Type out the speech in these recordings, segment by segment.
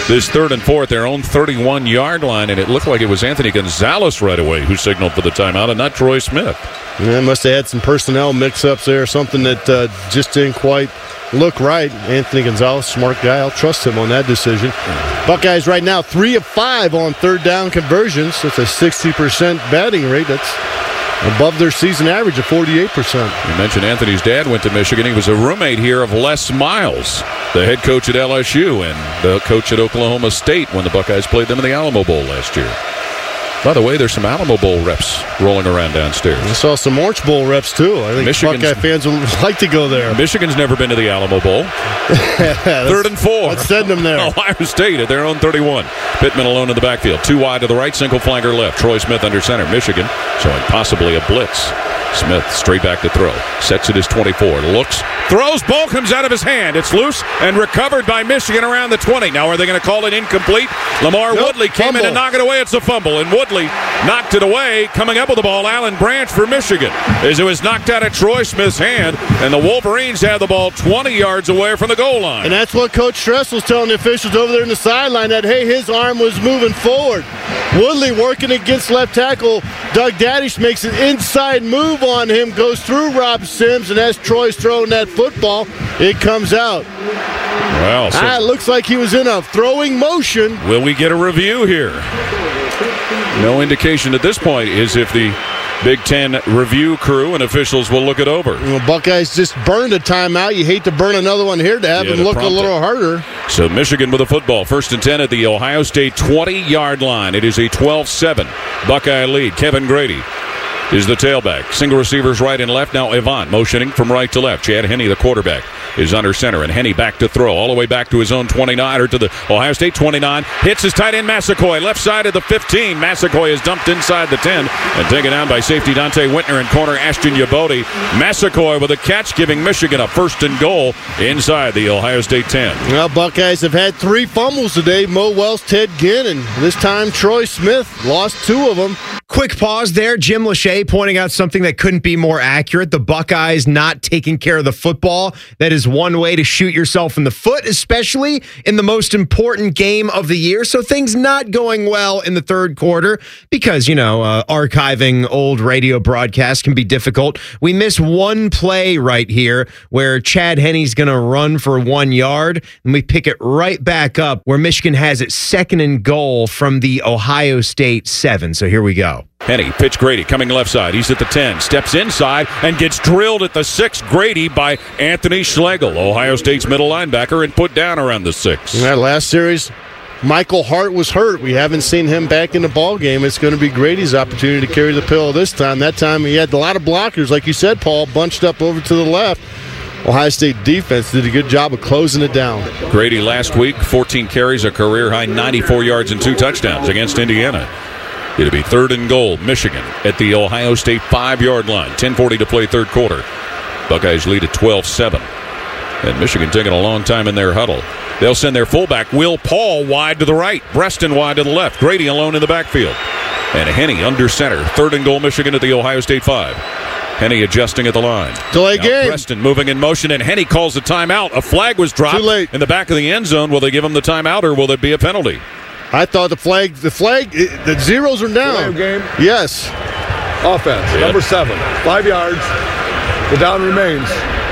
this 3rd and 4 at their own 31-yard line, and it looked like it was Anthony Gonzalez right away who signaled for the timeout and not Troy Smith. Yeah, must have had some personnel mix-ups there, something that just didn't quite look right. Anthony Gonzalez, smart guy. I'll trust him on that decision. Buckeyes right now 3 of 5 on third down conversions. That's a 60% batting rate. That's above their season average of 48%. You mentioned Anthony's dad went to Michigan. He was a roommate here of Les Miles, the head coach at LSU and the coach at Oklahoma State when the Buckeyes played them in the Alamo Bowl last year. By the way, there's some Alamo Bowl reps rolling around downstairs. I saw some Orange Bowl reps, too. I think Buckeye fans would like to go there. Michigan's never been to the Alamo Bowl. 3rd and 4. Let's send them there. Ohio State at their own 31. Pittman alone in the backfield. 2 wide to the right, single flanker left. Troy Smith under center. Michigan showing possibly a blitz. Smith straight back to throw. Sets it as 24. Looks. Throws. Ball comes out of his hand. It's loose and recovered by Michigan around the 20. Now are they going to call it incomplete? Lamar Woodley came in and knocked it away. It's a fumble. And Woodley knocked it away. Coming up with the ball, Alan Branch for Michigan. As it was knocked out of Troy Smith's hand. And the Wolverines had the ball 20 yards away from the goal line. And that's what Coach Stress was telling the officials over there in the sideline, that, hey, his arm was moving forward. Woodley working against left tackle. Doug Daddish makes an inside move on him, goes through Rob Sims, and as Troy's throwing that football, it comes out. Well, so it looks like he was in a throwing motion. Will we get a review here? No indication at this point is if the Big Ten review crew and officials will look it over. Well, Buckeyes just burned a timeout. You hate to burn another one here to have him look a little harder. So Michigan with the football. 1st and 10 at the Ohio State 20-yard line. It is a 12-7 Buckeye lead. Kevin Grady is the tailback. Single receivers right and left. Now Avant motioning from right to left. Chad Henne, the quarterback, is under center. And Henne back to throw. All the way back to his own 29, or to the Ohio State 29. Hits his tight end Massaquoi. Left side of the 15. Massaquoi is dumped inside the 10 and taken down by safety Dante Whitner and corner Ashton Yabodi. Massaquoi with a catch, giving Michigan a 1st and goal inside the Ohio State 10. Well, Buckeyes have had 3 fumbles today. Mo Wells, Ted Ginn, and this time Troy Smith lost 2 of them. Quick pause there. Jim Lachey pointing out something that couldn't be more accurate. The Buckeyes not taking care of the football. That is one way to shoot yourself in the foot, especially in the most important game of the year. So things not going well in the 3rd quarter because, archiving old radio broadcasts can be difficult. We miss one play right here where Chad Henne's going to run for 1 yard, and we pick it right back up where Michigan has it 2nd and goal from the Ohio State 7. So here we go. Henne, pitch Grady, coming left side. He's at the 10, steps inside, and gets drilled at the 6. Grady by Anthony Schlegel, Ohio State's middle linebacker, and put down around the 6. In that last series, Michael Hart was hurt. We haven't seen him back in the ball game. It's going to be Grady's opportunity to carry the pillow this time. That time he had a lot of blockers, like you said, Paul, bunched up over to the left. Ohio State defense did a good job of closing it down. Grady last week, 14 carries, a career-high 94 yards and 2 touchdowns against Indiana. It'll be 3rd and goal, Michigan, at the Ohio State 5-yard line. 10:40 to play 3rd quarter. Buckeyes lead at 12-7. And Michigan taking a long time in their huddle. They'll send their fullback, Will Paul, wide to the right. Breston wide to the left. Grady alone in the backfield. And Henne under center. 3rd and goal, Michigan at the Ohio State 5. Henne adjusting at the line. Delay game. Preston moving in motion, and Henne calls the timeout. A flag was dropped. Too late. In the back of the end zone. Will they give him the timeout, or will there be a penalty? I thought the zeros are down. Game. Yes. Offense, number 7, 5 yards. The down remains.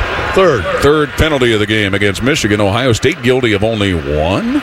3rd penalty of the game against Michigan. Ohio State guilty of only 1.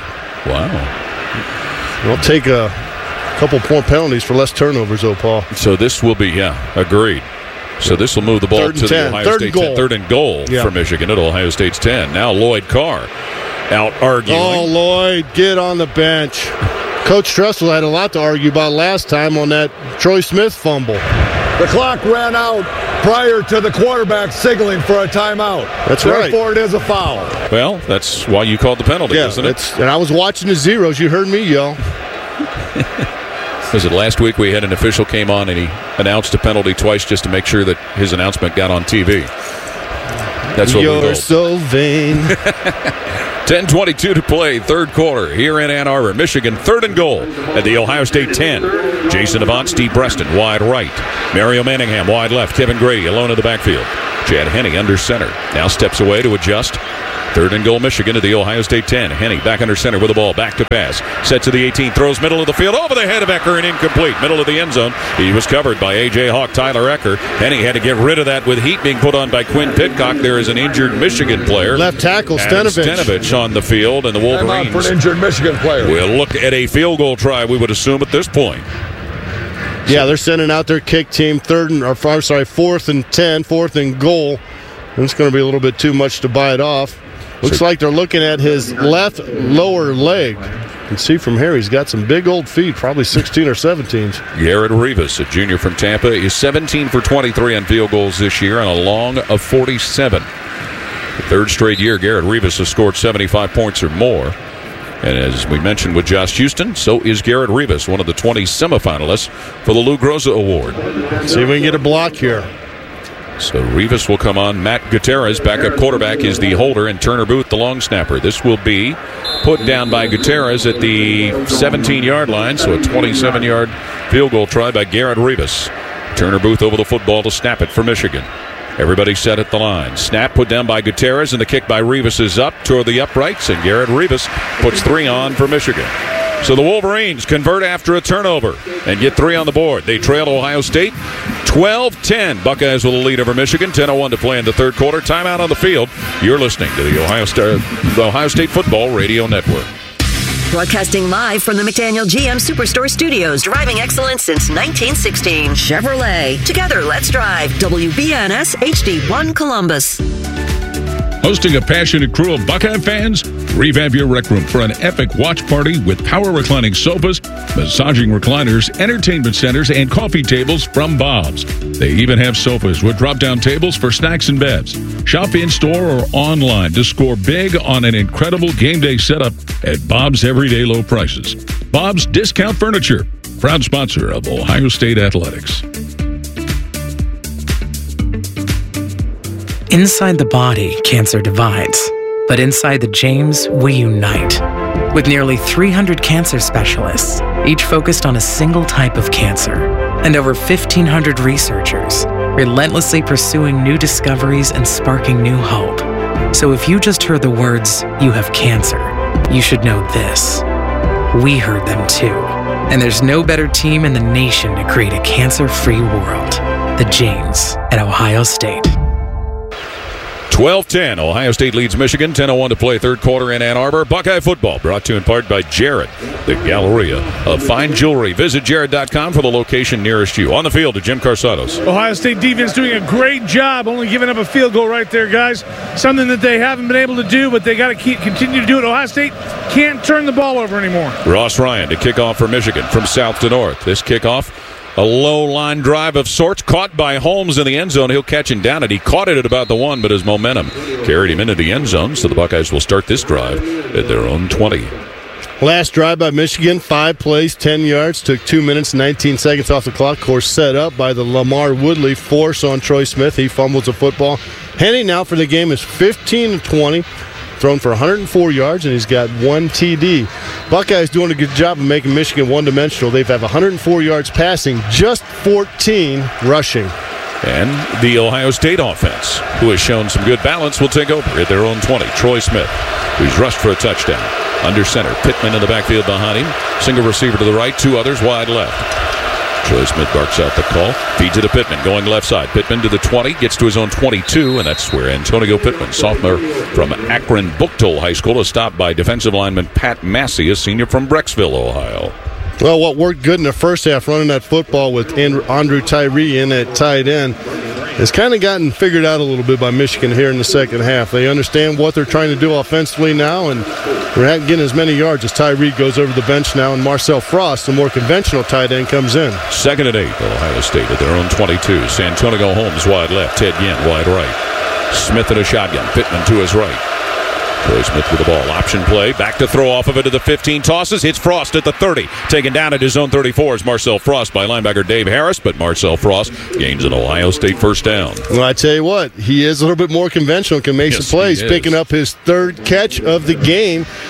Wow. We'll take a couple more penalties for less turnovers, though, Paul. So this will be, agreed. So this will move the ball to the Ohio State 10. 3rd and goal for Michigan at Ohio State's 10. Now Lloyd Carr out arguing. Oh, Lloyd, get on the bench. Coach Tressel had a lot to argue about last time on that Troy Smith fumble. The clock ran out prior to the quarterback signaling for a timeout. That's right. Therefore, it is a foul. Well, that's why you called the penalty, isn't it? And I was watching the zeros. You heard me yell. Was it last week we had an official came on and he announced a penalty twice just to make sure that his announcement got on TV? That's what You're so vain. 10:22 to play, 3rd quarter here in Ann Arbor. Michigan 3rd and goal at the Ohio State 10. Jason Avant, Steve Breston, wide right. Mario Manningham, wide left. Kevin Grady alone in the backfield. Chad Henne under center. Now steps away to adjust. 3rd and goal, Michigan at the Ohio State 10. Henne back under center with the ball. Back to pass. Set to the 18. Throws middle of the field. Over the head of Ecker and incomplete. Middle of the end zone. He was covered by A.J. Hawk, Tyler Ecker. Henne had to get rid of that with heat being put on by Quinn Pitcock. There is an injured Michigan player. Left tackle, Stenovich. Stenovich on the field, and the Wolverines for an injured Michigan player. will look at a field goal try, we would assume, at this point. Yeah, they're sending out their kick team 4th and 10, 4th and goal. And it's going to be a little bit too much to bite off. Looks like they're looking at his left lower leg. You can see from here he's got some big old feet, probably 16 or 17s. Garrett Rivas, a junior from Tampa, is 17 for 23 on field goals this year on a long of 47. The 3rd straight year, Garrett Rivas has scored 75 points or more. And as we mentioned with Josh Houston, so is Garrett Rivas, one of the 20 semifinalists for the Lou Groza Award. See if we can get a block here. So Rivas will come on. Matt Gutierrez, backup quarterback, is the holder, and Turner Booth, the long snapper. This will be put down by Gutierrez at the 17-yard line, so a 27-yard field goal try by Garrett Rivas. Turner Booth over the football to snap it for Michigan. Everybody set at the line. Snap put down by Gutierrez, and the kick by Rivas is up toward the uprights, and Garrett Rivas puts 3 on for Michigan. So the Wolverines convert after a turnover and get 3 on the board. They trail Ohio State 12-10. Buckeyes with a lead over Michigan. 10:01 to play in the 3rd quarter. Timeout on the field. You're listening to the Ohio State Football Radio Network. Broadcasting live from the McDaniel GM Superstore Studios. Driving excellence since 1916. Chevrolet. Together, let's drive. WBNS HD1 Columbus. Hosting a passionate crew of Buckeye fans? Revamp your rec room for an epic watch party with power reclining sofas, massaging recliners, entertainment centers, and coffee tables from Bob's. They even have sofas with drop-down tables for snacks and bevs. Shop in-store or online to score big on an incredible game day setup at Bob's everyday low prices. Bob's Discount Furniture, proud sponsor of Ohio State Athletics. Inside the body, cancer divides. But inside the James, we unite. With nearly 300 cancer specialists, each focused on a single type of cancer, and over 1,500 researchers, relentlessly pursuing new discoveries and sparking new hope. So if you just heard the words, "you have cancer," you should know this. We heard them too. And there's no better team in the nation to create a cancer-free world. The James at Ohio State. 12-10. Ohio State leads Michigan. 10:01 to play 3rd quarter in Ann Arbor. Buckeye football brought to you in part by Jared, the Galleria of Fine Jewelry. Visit jared.com for the location nearest you. On the field to Jim Carsados. Ohio State defense doing a great job, only giving up a field goal right there, guys. Something that they haven't been able to do, but they got to continue to do it. Ohio State can't turn the ball over anymore. Ross Ryan to kick off for Michigan from south to north. This kickoff, a low line drive of sorts, caught by Holmes in the end zone. He'll catch him down it. He caught it at about the 1, but his momentum carried him into the end zone. So the Buckeyes will start this drive at their own 20. Last drive by Michigan, 5 plays, 10 yards. Took 2 minutes, 19 seconds off the clock. Course set up by the Lamar Woodley force on Troy Smith. He fumbles the football. Henne now for the game is 15-20. Thrown for 104 yards, and he's got 1 TD. Buckeyes doing a good job of making Michigan one-dimensional. They have 104 yards passing, just 14 rushing. And the Ohio State offense, who has shown some good balance, will take over at their own 20. Troy Smith, who's rushed for a touchdown. Under center, Pittman in the backfield behind him. Single receiver to the right, 2 others wide left. Troy Smith barks out the call. Feeds it to Pittman, going left side. Pittman to the 20, gets to his own 22, and that's where Antonio Pittman, sophomore from Akron Buchtel High School, is stopped by defensive lineman Pat Massey, a senior from Brecksville, Ohio. Well, what worked good in the first half, running that football with Andrew Tyree in at tight end, has kind of gotten figured out a little bit by Michigan here in the second half. They understand what they're trying to do offensively now, and we're not getting as many yards as Tyree goes over the bench now, and Marcel Frost, the more conventional tight end, comes in. 2nd and 8, Ohio State at their own 22. Santonio Holmes wide left, Ted Ginn wide right. Smith in a shotgun, Pittman to his right. Troy Smith with the ball. Option play. Back to throw off of it to the 15. Tosses. Hits Frost at the 30. Taken down at his own 34 is Marcel Frost by linebacker Dave Harris, but Marcel Frost gains an Ohio State first down. Well, I tell you what, he is a little bit more conventional, can make some plays, picking up his 3rd catch of the game.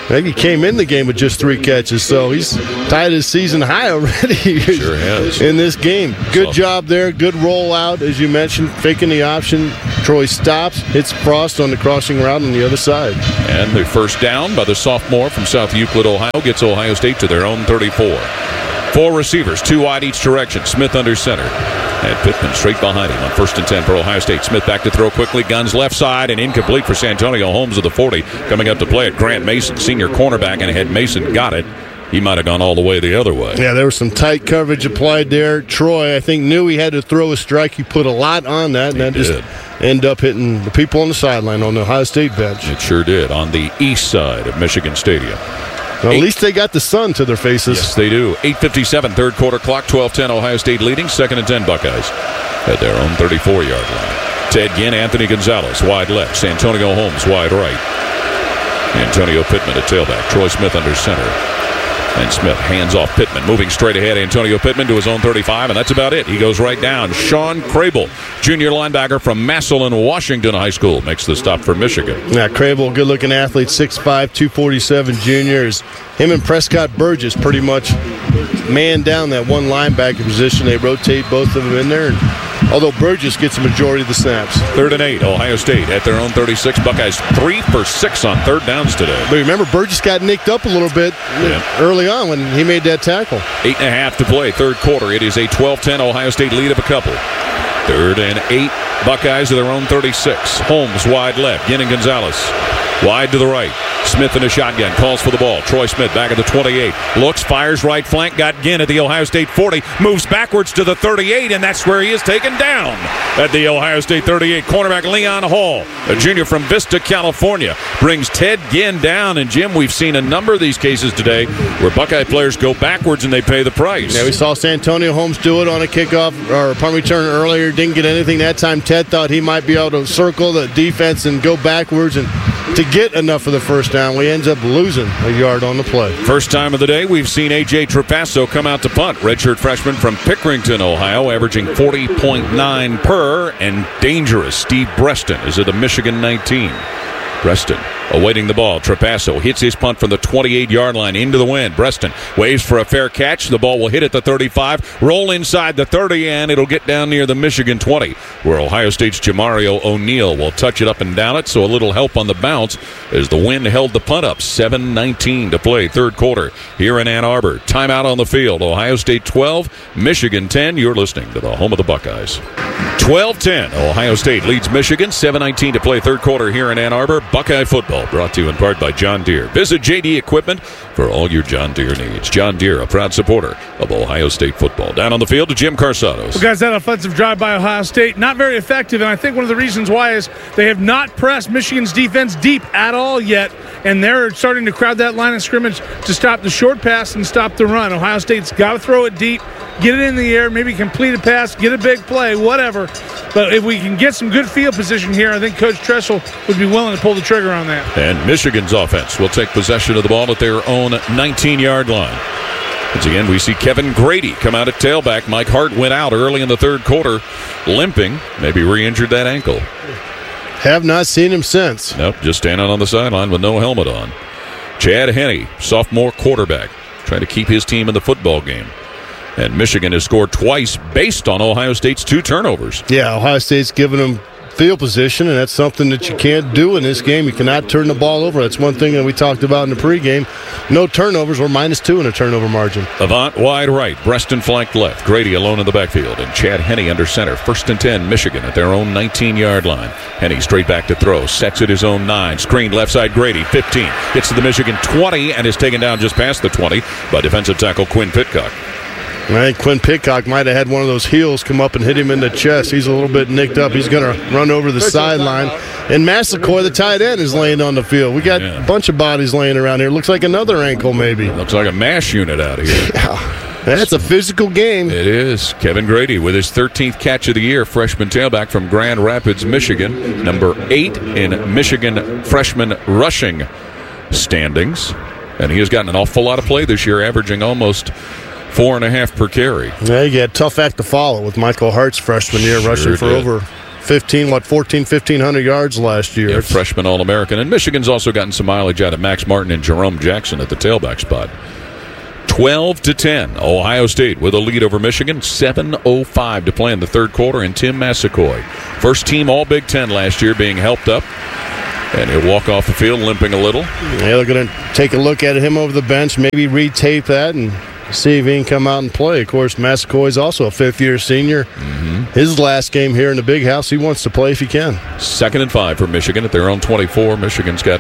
I think he came in the game with just 3 catches, so he's tied his season high already. Sure has. In this game. Good job there. Good rollout, as you mentioned, faking the option. Troy stops, hits Frost on the crossing route on the other side. And the first down by the sophomore from South Euclid, Ohio, gets Ohio State to their own 34. 4 receivers, 2 wide each direction. Smith under center. And Pittman straight behind him on 1st and 10 for Ohio State. Smith back to throw quickly. Guns left side and incomplete for Santonio Holmes of the 40. Coming up to play it, Grant Mason, senior cornerback, and had Mason got it, he might have gone all the way the other way. Yeah, there was some tight coverage applied there. Troy, I think, knew he had to throw a strike. He put a lot on that, and that just ended up hitting the people on the sideline on the Ohio State bench. It sure did, on the east side of Michigan Stadium. Well, at least they got the sun to their faces. Yes, they do. 8:57, third quarter clock, 12-10, Ohio State leading, 2nd and 10 Buckeyes at their own 34-yard line. Ted Ginn, Anthony Gonzalez, wide left. Santonio Holmes, wide right. Antonio Pittman at tailback. Troy Smith under center. And Smith hands off Pittman. Moving straight ahead, Antonio Pittman to his own 35, and that's about it. He goes right down. Sean Crable, junior linebacker from Massillon, Washington High School, makes the stop for Michigan. Yeah, Crable, good-looking athlete, 6'5", 247 juniors. Him and Prescott Burgess pretty much man down that one linebacker position. They rotate both of them in there, and although Burgess gets the majority of the snaps. 3rd and 8, Ohio State at their own 36. Buckeyes 3 for 6 on 3rd downs today. But remember, Burgess got nicked up a little bit early on when he made that tackle. 8.5 to play, 3rd quarter. It is a 12-10 Ohio State lead of a couple. 3rd and 8, Buckeyes at their own 36. Holmes wide left, Ginn and Gonzalez wide to the right. Smith in a shotgun, calls for the ball. Troy Smith back at the 28. Looks, fires right flank, got Ginn at the Ohio State 40. Moves backwards to the 38, and that's where he is taken down at the Ohio State 38. Cornerback Leon Hall, a junior from Vista, California, brings Ted Ginn down. And, Jim, we've seen a number of these cases today where Buckeye players go backwards and they pay the price. Yeah, we saw Santonio Holmes do it on a kickoff or punt return earlier. Didn't get anything that time. Ted thought he might be able to circle the defense and go backwards and to get enough for the first down. We ends up losing a yard on the play. First time of the day, we've seen A.J. Trapasso come out to punt. Redshirt freshman from Pickerington, Ohio, averaging 40.9 per, and dangerous. Steve Breston is at the Michigan 19. Breston awaiting the ball. Trapasso hits his punt from the 28-yard line into the wind. Breston waves for a fair catch. The ball will hit at the 35, roll inside the 30, and it'll get down near the Michigan 20, where Ohio State's Jamario O'Neal will touch it up and down it, so a little help on the bounce as the wind held the punt up. 7:19 to play, 3rd quarter here in Ann Arbor. Timeout on the field. Ohio State 12, Michigan 10. You're listening to the home of the Buckeyes. 12-10, Ohio State leads Michigan. 7:19 to play, 3rd quarter here in Ann Arbor. Buckeye football brought to you in part by John Deere. Visit JD Equipment for all your John Deere needs. John Deere, a proud supporter of Ohio State football. Down on the field to Jim Carsados. Well, guys, that offensive drive by Ohio State, not very effective, and I think one of the reasons why is they have not pressed Michigan's defense deep at all yet, and they're starting to crowd that line of scrimmage to stop the short pass and stop the run. Ohio State's got to throw it deep, get it in the air, maybe complete a pass, get a big play, whatever. But if we can get some good field position here, I think Coach Tressel would be willing to pull the trigger on that. And Michigan's offense will take possession of the ball at their own 19-yard line. Once again, we see Kevin Grady come out at tailback. Mike Hart went out early in the 3rd quarter, limping, maybe re-injured that ankle. Have not seen him since. Nope, just standing on the sideline with no helmet on. Chad Henne, sophomore quarterback, trying to keep his team in the football game. And Michigan has scored twice based on Ohio State's 2 turnovers. Yeah, Ohio State's given them field position, and that's something that you can't do in this game. You cannot turn the ball over. That's one thing that we talked about in the pregame. No turnovers. We're -2 in a turnover margin. Avant wide right. Breston flanked left. Grady alone in the backfield. And Chad Henne under center. 1st and 10, Michigan at their own 19-yard line. Henne straight back to throw. Sets at his own 9. Screen left side Grady. 15. Gets to the Michigan 20 and is taken down just past the 20 by defensive tackle Quinn Pitcock. I think Quinn Pitcock might have had one of those heels come up and hit him in the chest. He's a little bit nicked up. He's going to run over the sideline. And Massacoy, the tight end, is laying on the field. We got a bunch of bodies laying around here. Looks like another ankle maybe. Looks like a MASH unit out here. That's a physical game. It is. Kevin Grady with his 13th catch of the year, freshman tailback from Grand Rapids, Michigan. Number 8 in Michigan freshman rushing standings. And he has gotten an awful lot of play this year, averaging almost 4.5 per carry. Yeah, you got a tough act to follow with Michael Hart's freshman year, rushing for over 1,500 yards last year. Yeah, freshman All-American. And Michigan's also gotten some mileage out of Max Martin and Jerome Jackson at the tailback spot. 12-10. Ohio State with a lead over Michigan. 7:05 to play in the third quarter. And Tim Massaquoi, first team All-Big Ten last year, being helped up. And he'll walk off the field limping a little. Yeah, they're going to take a look at him over the bench, maybe retape that and see if he can come out and play. Of course, Massaquoi is also a fifth-year senior. His last game here in the Big House, he wants to play if he can. 2nd and 5 for Michigan at their own 24. Michigan's got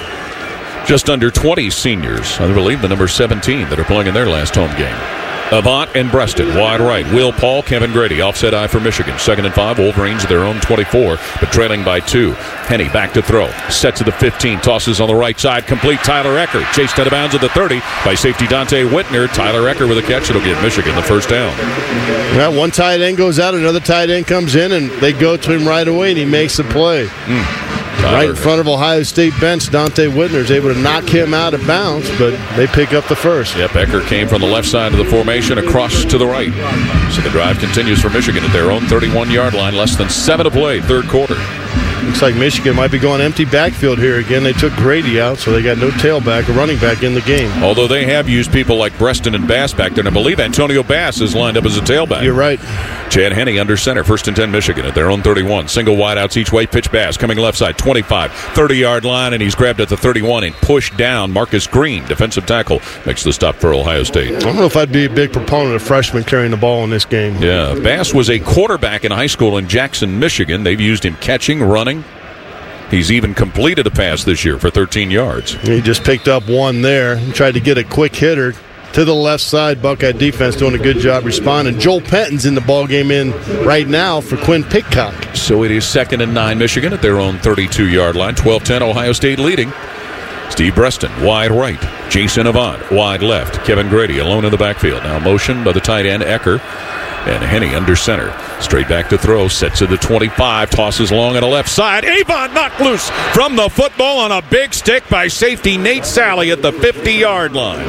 just under 20 seniors, I believe the number 17, that are playing in their last home game. Avant and Breston, wide right. Will Paul, Kevin Grady, offset eye for Michigan. 2nd and 5, Wolverines at their own 24, but trailing by 2. Henne back to throw. Set to the 15, tosses on the right side. Complete Tyler Ecker. Chased out of bounds at the 30 by safety Dante Whitner. Tyler Ecker with a catch. It'll give Michigan the first down. Well, one tight end goes out, another tight end comes in, and they go to him right away, and he makes the play. Right in front of Ohio State bench, Dante Whitner is able to knock him out of bounds, but they pick up the first. Yep, Ecker came from the left side of the formation across to the right. So the drive continues for Michigan at their own 31-yard line. Less than 7 to play, third quarter. Looks like Michigan might be going empty backfield here again. They took Grady out, so they got no tailback or running back in the game. Although they have used people like Breston and Bass back there, and I believe Antonio Bass is lined up as a tailback. You're right. Chad Henne under center, 1st and 10 Michigan at their own 31. Single wideouts each way, pitch Bass coming left side, 25, 30-yard line, and he's grabbed at the 31 and pushed down. Marcus Green, defensive tackle, makes the stop for Ohio State. I don't know if I'd be a big proponent of freshmen carrying the ball in this game. Yeah, Bass was a quarterback in high school in Jackson, Michigan. They've used him catching, running. He's even completed a pass this year for 13 yards. He just picked up one there and tried to get a quick hitter to the left side. Buckeye defense doing a good job responding. Joel Penton's in the ballgame in right now for Quinn Pitcock. So it is 2nd and 9 Michigan at their own 32-yard line. 12-10 Ohio State leading. Steve Breston, wide right. Jason Avant, wide left. Kevin Grady alone in the backfield. Now motion by the tight end, Ecker. And Henne under center. Straight back to throw. Sets to the 25. Tosses long on the left side. Avon knocked loose from the football on a big stick by safety Nate Sally at the 50-yard line.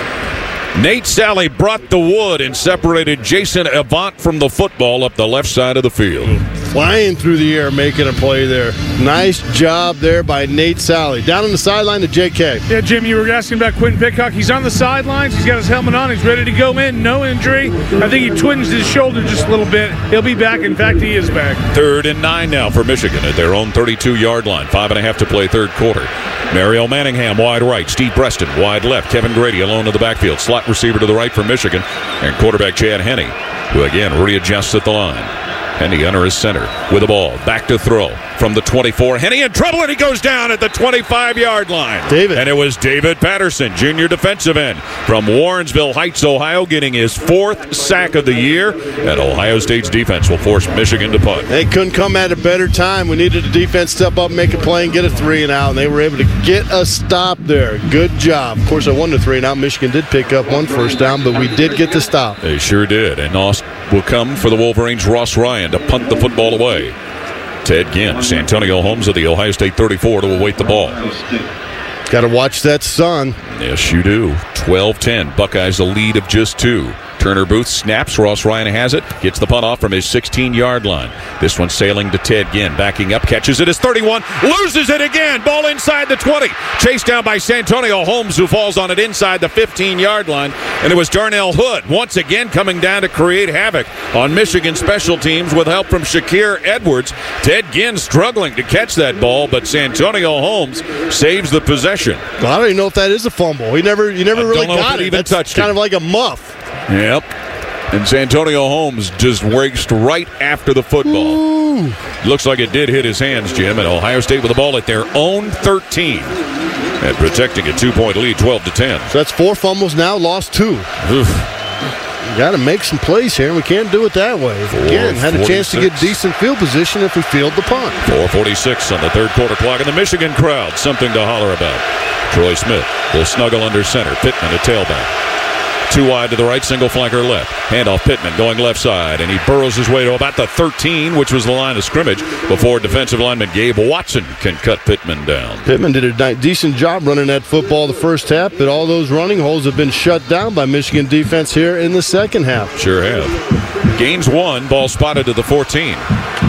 Nate Sally brought the wood and separated Jason Avant from the football up the left side of the field. Flying through the air, making a play there. Nice job there by Nate Sally. Down on the sideline to JK. Yeah, Jim, you were asking about Quentin Pitcock. He's on the sidelines. He's got his helmet on. He's ready to go in. No injury. I think he twinged his shoulder just a little bit. He'll be back. In fact, he is back. 3rd and 9 now for Michigan at their own 32-yard line. 5.5 to play third quarter. Mariel Manningham wide right. Steve Breston wide left. Kevin Grady alone in the backfield. Slot receiver to the right for Michigan. And quarterback Chad Henne, who again readjusts at the line. Henne under his center with the ball. Back to throw from the 24. Henne in trouble, and he goes down at the 25-yard line. David. And it was David Patterson, junior defensive end from Warrensville Heights, Ohio, getting his 4th sack of the year. And Ohio State's defense will force Michigan to punt. They couldn't come at a better time. We needed the defense to step up, make a play, and get a 3-and-out. And they were able to get a stop there. Good job. Of course, I won the 3-and-out. Michigan did pick up one first down, but we did get the stop. They sure did. And Noss will come for the Wolverines. Ross Ryan to punt the football away. Ted Ginn, Santonio Holmes of the Ohio State 34 to await the ball. Got to watch that sun. Yes, you do. 12-10. Buckeyes a lead of just 2. Turner Booth snaps. Ross Ryan has it. Gets the punt off from his 16-yard line. This one sailing to Ted Ginn. Backing up. Catches it as 31. Loses it again. Ball inside the 20. Chased down by Santonio Holmes, who falls on it inside the 15-yard line. And it was Darnell Hood once again coming down to create havoc on Michigan special teams with help from Shakir Edwards. Ted Ginn struggling to catch that ball, but Santonio Holmes saves the possession. Well, I don't even know if that is a fumble. You never really got it. Even touched kind it. of like a muff. Yep. And Santonio Holmes just raced right after the football. Ooh. Looks like it did hit his hands, Jim. And Ohio State with the ball at their own 13. And protecting a 2-point lead, 12-10. So that's 4 fumbles now, lost 2. Oof. You got to make some plays here, and we can't do it that way. Again, had a chance to get decent field position if we field the punt. 4:46 on the third quarter clock, and the Michigan crowd, something to holler about. Troy Smith will snuggle under center. Pittman, a tailback. 2 wide to the right, single flanker left. Handoff Pittman going left side, and he burrows his way to about the 13, which was the line of scrimmage, before defensive lineman Gabe Watson can cut Pittman down. Pittman did a decent job running that football the first half, but all those running holes have been shut down by Michigan defense here in the second half. Sure have. Gains 1, ball spotted to the 14.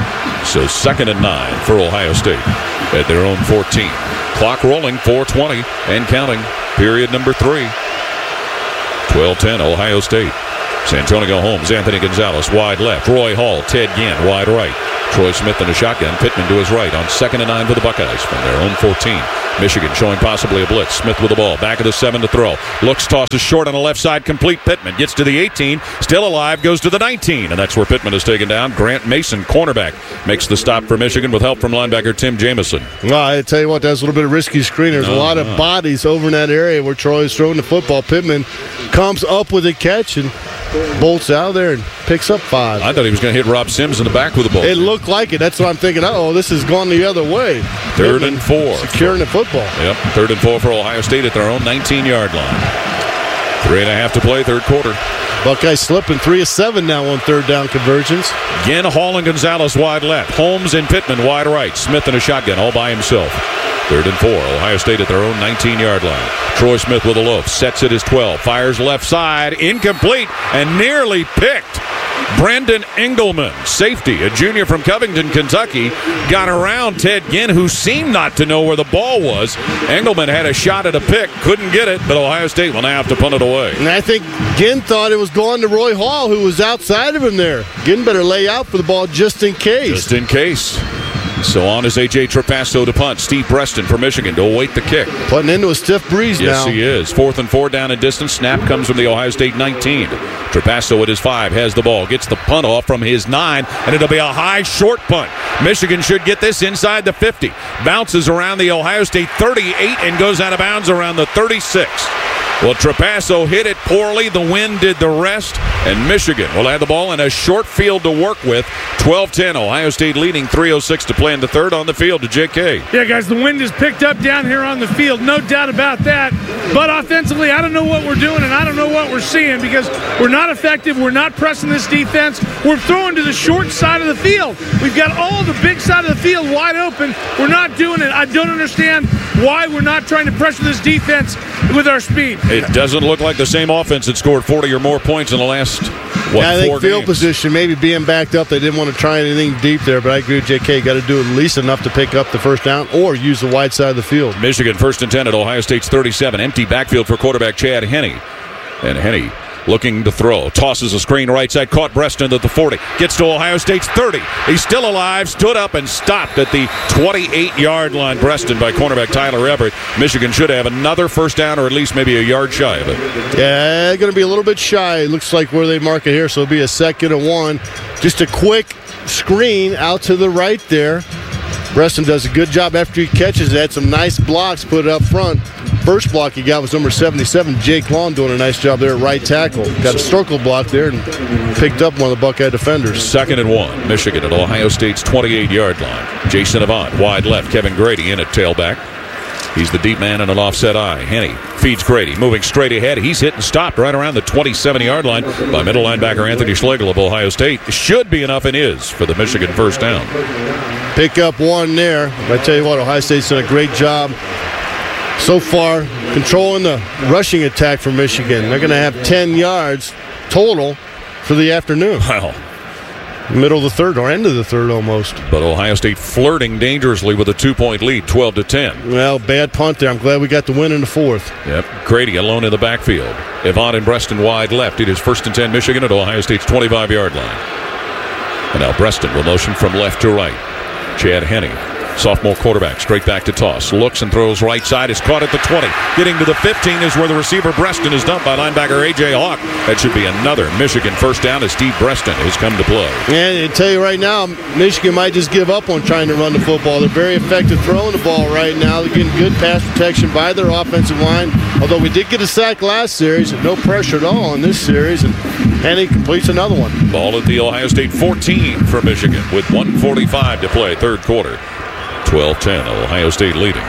So 2nd and 9 for Ohio State at their own 14. Clock rolling, 4:20 and counting. Period number 3. 12-10 Ohio State. Santonio Holmes, Anthony Gonzalez, wide left. Roy Hall, Ted Ginn, wide right. Troy Smith in a shotgun. Pittman to his right on 2nd and 9 for the Buckeyes from their own 14. Michigan showing possibly a blitz. Smith with the ball. Back of the 7 to throw. Looks, tosses short on the left side. Complete. Pittman gets to the 18. Still alive. Goes to the 19. And that's where Pittman is taken down. Grant Mason, cornerback, makes the stop for Michigan with help from linebacker Tim Jamison. Well, I tell you what, that's a little bit of risky screen. There's a lot of bodies over in that area where Troy is throwing the football. Pittman comes up with a catch and bolts out there and picks up 5. I thought he was going to hit Rob Sims in the back with the ball. It looked like it. That's what I'm thinking. Oh, this has gone the other way. 3rd and 4. Securing the football. Yep, 3rd and 4 for Ohio State at their own 19-yard line. 3.5 to play, 3rd quarter. Buckeyes slipping 3 of 7 now on 3rd down conversions. Again, Hall and Gonzalez wide left. Holmes and Pittman wide right. Smith in a shotgun all by himself. 3rd and 4. Ohio State at their own 19-yard line. Troy Smith with a loaf. Sets it as 12. Fires left side. Incomplete and nearly picked. Brandon Engelman, safety, a junior from Covington, Kentucky, got around Ted Ginn, who seemed not to know where the ball was. Engelman had a shot at a pick, couldn't get it, but Ohio State will now have to punt it away. And I think Ginn thought it was going to Roy Hall, who was outside of him there. Ginn better lay out for the ball just in case. Just in case. So on is A.J. Trapasso to punt. Steve Preston for Michigan to await the kick. Putting into a stiff breeze now. Yes, he is. 4th and 4 down in distance. Snap comes from the Ohio State 19. Trapasso at his 5 has the ball. Gets the punt off from his 9, and it'll be a high short punt. Michigan should get this inside the 50. Bounces around the Ohio State 38 and goes out of bounds around the 36. Well, Trapasso hit it poorly. The wind did the rest. And Michigan will have the ball in a short field to work with. 12-10. Ohio State leading. 3:06 to play in the 3rd on the field to J.K. Yeah, guys, the wind is picked up down here on the field. No doubt about that. But offensively, I don't know what we're doing and I don't know what we're seeing because we're not effective. We're not pressing this defense. We're throwing to the short side of the field. We've got all the big side of the field wide open. We're not doing it. I don't understand why we're not trying to pressure this defense with our speed. It doesn't look like the same offense that scored 40 or more points in the last, I think 4 field games. position, maybe being backed up, they didn't want to try anything deep there, but I agree with J.K. Got to do at least enough to pick up the first down or use the wide side of the field. Michigan 1st and 10 at Ohio State's 37. Empty backfield for quarterback Chad Henne. And Henne looking to throw. Tosses a screen right side. Caught Breston at the 40. Gets to Ohio State's 30. He's still alive. Stood up and stopped at the 28-yard line. Breston by cornerback Tyler Everett. Michigan should have another first down or at least maybe a yard shy of it. Yeah, going to be a little bit shy. It looks like where they mark it here, so it'll be a 2nd and 1. Just a quick screen out to the right there. Breston does a good job after he catches it. Had some nice blocks put up front. First block he got was number 77, Jake Long, doing a nice job there at right tackle. Got a circle block there and picked up one of the Buckeye defenders. 2nd and 1. Michigan at Ohio State's 28-yard line. Jason Avant, wide left. Kevin Grady in at tailback. He's the deep man in an offset eye. Henne feeds Grady, moving straight ahead. He's hit and stopped right around the 27-yard line by middle linebacker Anthony Schlegel of Ohio State. Should be enough and is for the Michigan first down. Pick up 1 there. I tell you what, Ohio State's done a great job so far controlling the rushing attack for Michigan. They're going to have 10 yards total for the afternoon. Wow. Middle of the 3rd or end of the 3rd almost. But Ohio State flirting dangerously with a 2-point lead, 12-10. Well, bad punt there. I'm glad we got the win in the 4th. Yep. Grady alone in the backfield. Avant and Breston wide left. It is 1st and 10 Michigan at Ohio State's 25-yard line. And now Breston will motion from left to right. Chad Henne, sophomore quarterback, straight back to toss. Looks and throws right side. Is caught at the 20. Getting to the 15 is where the receiver Breston is dumped by linebacker A.J. Hawk. That should be another Michigan first down as Steve Breston has come to play. And I tell you right now, Michigan might just give up on trying to run the football. They're very effective throwing the ball right now. They're getting good pass protection by their offensive line. Although we did get a sack last series, no pressure at all in this series, and Henne completes another one. Ball at the Ohio State 14 for Michigan with 1:45 to play, 3rd quarter. 12-10, Ohio State leading.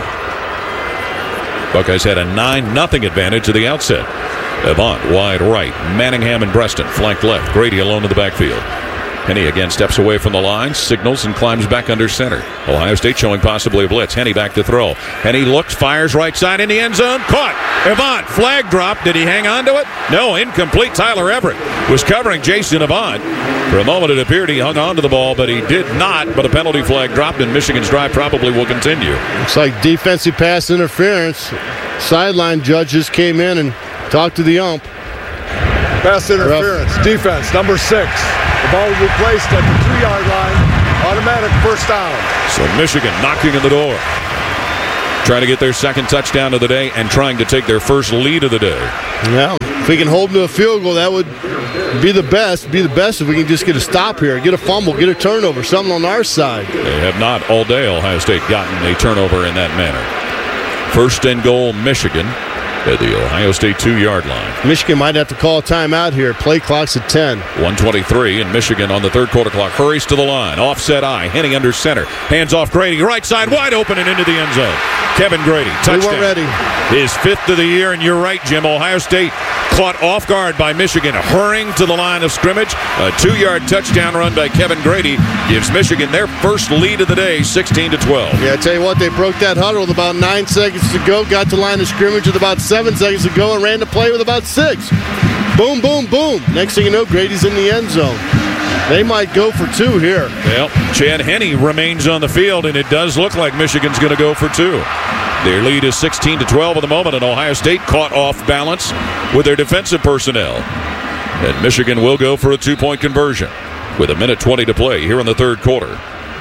Buckeyes had a 9-0 advantage at the outset. Avant wide right. Manningham and Breston flanked left. Grady alone in the backfield. Henny again steps away from the line, signals, and climbs back under center. Ohio State showing possibly a blitz. Henny back to throw. Henny looks, fires right side in the end zone. Caught. Avant, flag drop. Did he hang on to it? No, incomplete. Tyler Everett was covering Jason Avant. For a moment it appeared he hung on to the ball, but he did not. But a penalty flag dropped, and Michigan's drive probably will continue. Looks like defensive pass interference. Sideline judges came in and talked to the ump. Pass interference. Defense, number 6. The ball will be placed at the 2-yard line. Automatic first down. So Michigan knocking on the door. Trying to get their second touchdown of the day and trying to take their first lead of the day. Yeah, if we can hold them to a field goal, that would be the best. Be the best if we can just get a stop here, get a fumble, get a turnover, something on our side. They have not all day, Ohio State, gotten a turnover in that manner. First and goal, Michigan at the Ohio State 2-yard line. Michigan might have to call a timeout here. Play clock's at 10. 1:23, and Michigan on the third quarter clock hurries to the line. Offset eye, Henny under center. Hands off Grady. Right side, wide open and into the end zone. Kevin Grady, touchdown. We weren't ready. His 5th of the year, and you're right, Jim. Ohio State caught off guard by Michigan, hurrying to the line of scrimmage. A 2-yard touchdown run by Kevin Grady gives Michigan their first lead of the day, 16-12. Yeah, I tell you what, they broke that huddle with about 9 seconds to go, got to line of scrimmage with about 7 seconds to go, and ran the play with about 6. Boom, boom, boom. Next thing you know, Grady's in the end zone. They might go for 2 here. Well, Chad Henny remains on the field, and it does look like Michigan's going to go for 2. Their lead is 16-12 at the moment, and Ohio State caught off balance with their defensive personnel. And Michigan will go for a 2-point conversion with 1:20 to play here in the third quarter.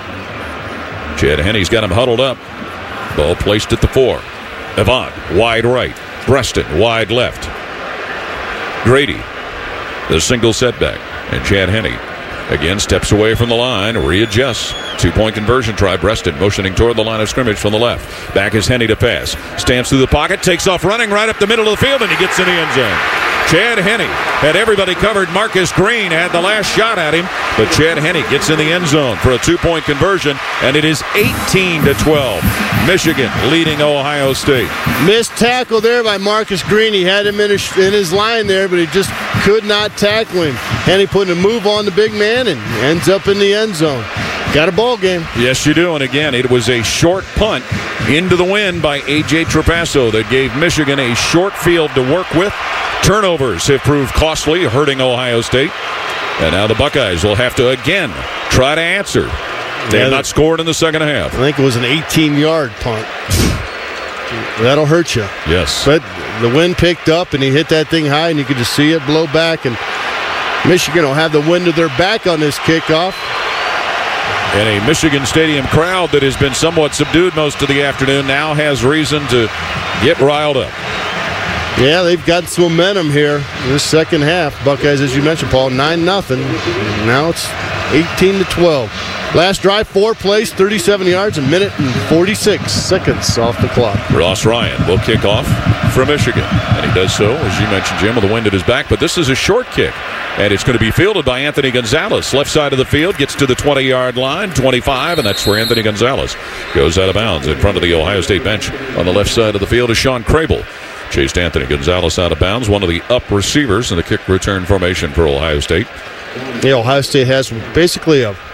Chad Henny's got him huddled up. Ball placed at the 4. Avant, wide right. Breaston, wide left. Grady, the single setback. And Chad Henny again steps away from the line, readjusts. 2-point conversion try. Breaston motioning toward the line of scrimmage from the left. Back is Henny to pass. Stamps through the pocket, takes off running right up the middle of the field, and he gets in the end zone. Chad Henny had everybody covered. Marcus Green had the last shot at him, but Chad Henny gets in the end zone for a 2-point conversion, and it is 18-12. Michigan leading Ohio State. Missed tackle there by Marcus Green. He had him in his line there, but he just could not tackle him. Henny putting a move on the big man and ends up in the end zone. Got a ball game. Yes, you do. And again, it was a short punt into the wind by A.J. Trapasso that gave Michigan a short field to work with. Turnovers have proved costly, hurting Ohio State. And now the Buckeyes will have to again try to answer. They have not scored in the second half. I think it was an 18-yard punt. That'll hurt you. Yes. But the wind picked up, and he hit that thing high, and you could just see it blow back. And Michigan will have the wind to their back on this kickoff. And a Michigan Stadium crowd that has been somewhat subdued most of the afternoon now has reason to get riled up. Yeah, they've got some momentum here in this second half. Buckeyes, as you mentioned, Paul, 9-0. Now it's 18-12. Last drive, 4 plays, 37 yards, 1:46 seconds off the clock. Ross Ryan will kick off for Michigan. And he does so, as you mentioned, Jim, with the wind at his back. But this is a short kick. And it's going to be fielded by Anthony Gonzalez. Left side of the field, gets to the 20-yard line, 25, and that's where Anthony Gonzalez goes out of bounds. In front of the Ohio State bench on the left side of the field is Sean Crable. Chased Anthony Gonzalez out of bounds, one of the up receivers in the kick return formation for Ohio State. Yeah, Ohio State has basically a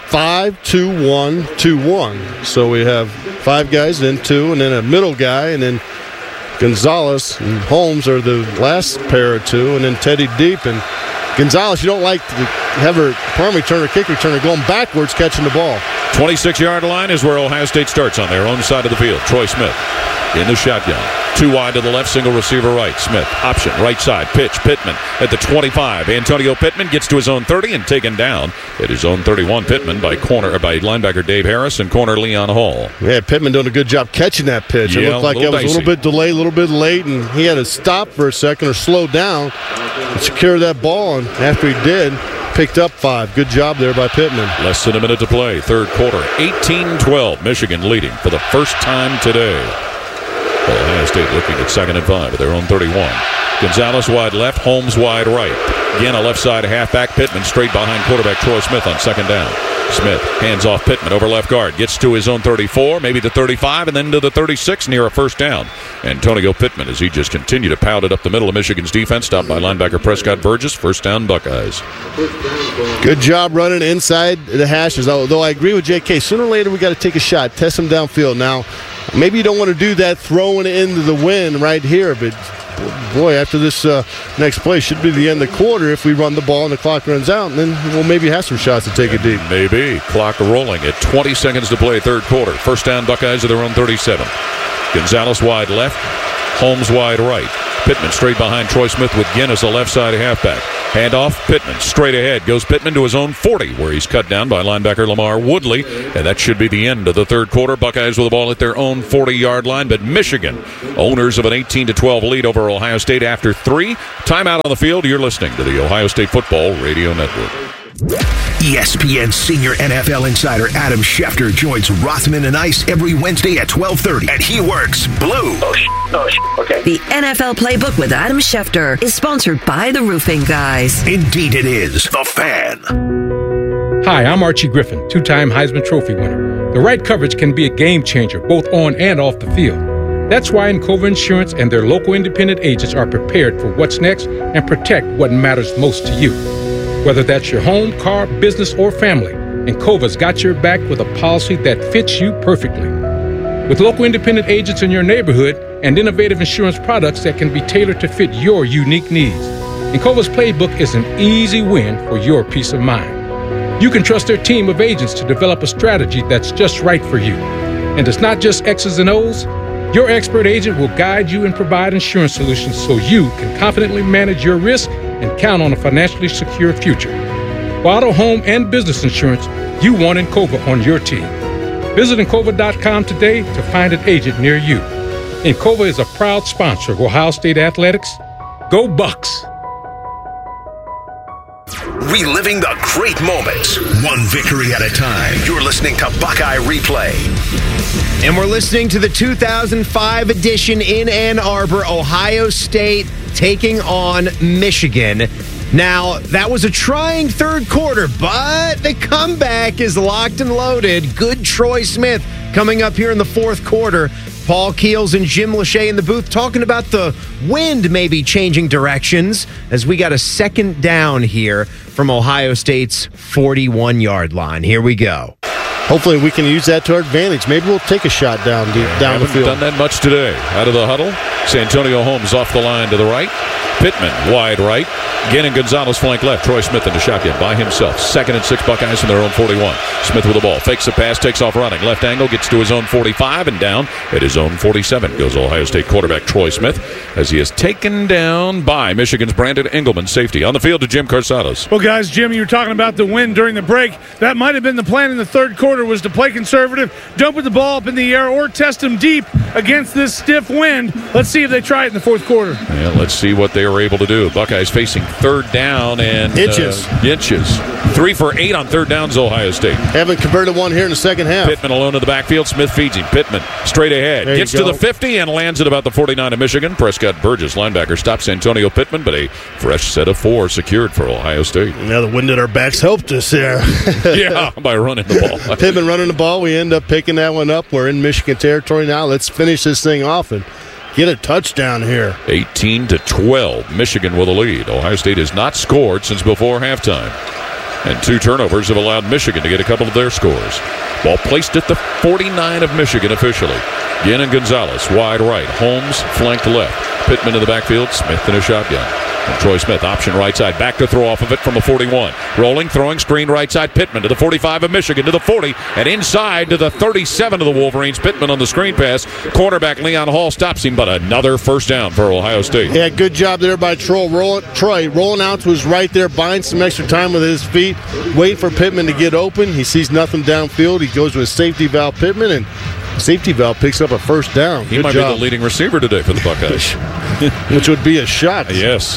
5-2-1-2-1. So we have 5 guys, then 2, and then a middle guy, and then Gonzalez and Holmes are the last pair of 2, and then Teddy Deep. And Gonzalez, you don't like to have her punt returner, kick returner going backwards catching the ball. 26-yard line is where Ohio State starts on their own side of the field. Troy Smith in the shotgun. 2 wide to the left, single receiver right. Smith, option, right side, pitch. Pittman at the 25. Antonio Pittman gets to his own 30 and taken down at his own 31. Pittman by linebacker Dave Harris and corner Leon Hall. Yeah, Pittman doing a good job catching that pitch. It looked like that was a little bit delayed, a little bit late, and he had to stop for a second or slow down and secure that ball. And after he did, picked up 5. Good job there by Pittman. Less than a minute to play. Third quarter. 18-12. Michigan leading for the first time today. Ohio State looking at 2nd and 5 at their own 31. Gonzalez wide left, Holmes wide right. Again, a left side halfback. Pittman straight behind quarterback Troy Smith on second down. Smith hands off Pittman over left guard. Gets to his own 34, maybe the 35, and then to the 36 near a first down. Antonio Pittman, as he just continued to pound it up the middle of Michigan's defense, stopped by linebacker Prescott Burgess. First down, Buckeyes. Good job running inside the hashes, although I agree with J.K. Sooner or later, we got to take a shot, test them downfield. Now, maybe you don't want to do that throwing into the wind right here, but boy, after this next play should be the end of the quarter if we run the ball and the clock runs out, and then we'll maybe have some shots to take it deep. Maybe. Clock rolling at 20 seconds to play third quarter. First down, Buckeyes at their own 37. Gonzalez wide left, Holmes wide right. Pittman straight behind Troy Smith with Guinness, a left side halfback. Handoff, Pittman straight ahead. Goes Pittman to his own 40, where he's cut down by linebacker Lamar Woodley. And that should be the end of the third quarter. Buckeyes with the ball at their own 40-yard line. But Michigan, owners of an 18-12 lead over Ohio State after 3. Timeout on the field. You're listening to the Ohio State Football Radio Network. ESPN senior NFL insider Adam Schefter joins Rothman and Ice every Wednesday at 12:30, and he works blue. Okay. The NFL Playbook with Adam Schefter is sponsored by the Roofing Guys. Indeed it is. The Fan. Hi, I'm Archie Griffin, two-time Heisman Trophy winner. The right coverage can be a game changer, both on and off the field. That's why Encova Insurance and their local independent agents are prepared for what's next and protect what matters most to you. Whether that's your home, car, business, or family, Encova's got your back with a policy that fits you perfectly. With local independent agents in your neighborhood and innovative insurance products that can be tailored to fit your unique needs, Encova's Playbook is an easy win for your peace of mind. You can trust their team of agents to develop a strategy that's just right for you. And it's not just X's and O's. Your expert agent will guide you and provide insurance solutions so you can confidently manage your risk and count on a financially secure future. For auto, home, and business insurance, you want Encova on your team. Visit Encova.com today to find an agent near you. Encova is a proud sponsor of Ohio State Athletics. Go Bucks! Reliving the great moments, one victory at a time. You're listening to Buckeye Replay. And we're listening to the 2005 edition in Ann Arbor, Ohio State taking on Michigan. Now, that was a trying third quarter, but the comeback is locked and loaded. Good Troy Smith coming up here in the fourth quarter. Paul Keels and Jim Lachey in the booth talking about the wind maybe changing directions as we got a second down here from Ohio State's 41-yard line. Here we go. Hopefully we can use that to our advantage. Maybe we'll take a shot down the field. Haven't done that much today. Out of the huddle, Santonio Holmes off the line to the right. Pittman wide right. Gannon Gonzalez flank left. Troy Smith in the shotgun by himself. 2nd and 6 Buckeyes from their own 41. Smith with the ball. Fakes a pass, takes off running. Left angle, gets to his own 45 and down at his own 47 goes Ohio State quarterback Troy Smith as he is taken down by Michigan's Brandon Engelman, safety. On the field to Jim Carsados. Well, guys, Jim, you were talking about the wind during the break. That might have been the plan in the third quarter, was to play conservative, don't put the ball up in the air, or test them deep against this stiff wind. Let's see if they try it in the fourth quarter. Yeah, let's see what they were able to do. Buckeyes facing third down and inches. 3 for 8 on third downs, Ohio State. Haven't converted one here in the second half. Pittman alone in the backfield. Smith feeds him. Pittman straight ahead. Gets to the 50 and lands at about the 49 of Michigan. Prescott Burgess, linebacker, stops Antonio Pittman, but a fresh set of 4 secured for Ohio State. Yeah, the wind at our backs helped us there. Yeah, by running the ball. Pittman running the ball. We end up picking that one up. We're in Michigan territory now. Let's finish this thing off and get a touchdown here. 18-12. Michigan with a lead. Ohio State has not scored since before halftime. And 2 turnovers have allowed Michigan to get a couple of their scores. Ball placed at the 49 of Michigan officially. Gannon Gonzalez, wide right. Holmes, flank left. Pittman in the backfield. Smith in a shotgun. And Troy Smith, option right side. Back to throw off of it from the 41. Rolling, throwing, screen right side. Pittman to the 45 of Michigan, to the 40, and inside to the 37 of the Wolverines. Pittman on the screen pass. Quarterback Leon Hall stops him, but another first down for Ohio State. Yeah, good job there by Troy. Rolling out to his right there, buying some extra time with his feet. Wait for Pittman to get open. He sees nothing downfield. He goes with safety valve Pittman, and safety valve picks up a first down. He might be the leading receiver today for the Buckeyes. Which would be a shot. Yes.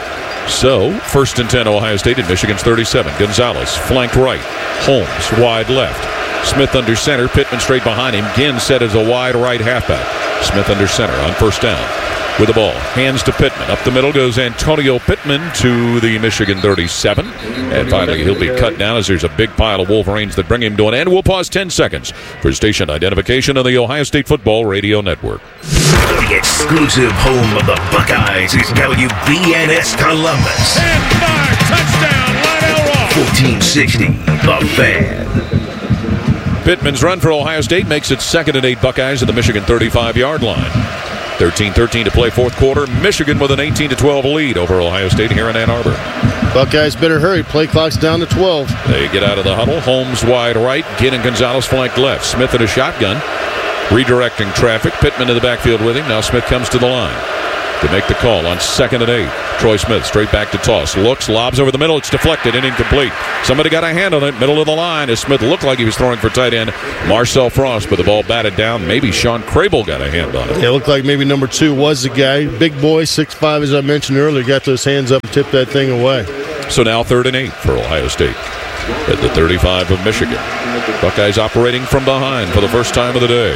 So, 1st and 10, Ohio State at Michigan's 37. Gonzalez, flanked right. Holmes, wide left. Smith under center. Pittman straight behind him. Ginn set as a wide right halfback. Smith under center on first down. with the ball. Hands to Pittman. Up the middle goes Antonio Pittman to the Michigan 37. And finally, he'll be cut down as there's a big pile of Wolverines that bring him to an end. We'll pause 10 seconds for station identification on the Ohio State Football Radio Network. The exclusive home of the Buckeyes is WBNS Columbus. And fire, touchdown, Lionel Ross. 1460, The Fan. Pittman's run for Ohio State makes it 2nd and 8 Buckeyes at the Michigan 35-yard line. 13-13 to play fourth quarter. Michigan with an 18-12 lead over Ohio State here in Ann Arbor. Buckeyes better hurry. Play clock's down to 12. They get out of the huddle. Holmes wide right. Ginn and Gonzalez flank left. Smith in a shotgun. Redirecting traffic. Pittman in the backfield with him. Now Smith comes to the line to make the call on 2nd and 8. Troy Smith straight back to toss. Looks, lobs over the middle. It's deflected and incomplete. Somebody got a hand on it. Middle of the line as Smith looked like he was throwing for tight end Marcel Frost, but the ball batted down. Maybe Sean Crable got a hand on it. Yeah, it looked like maybe number 2 was the guy. Big boy, 6'5", as I mentioned earlier. Got those hands up and tipped that thing away. So now 3rd and 8 for Ohio State at the 35 of Michigan. Buckeyes operating from behind for the first time of the day.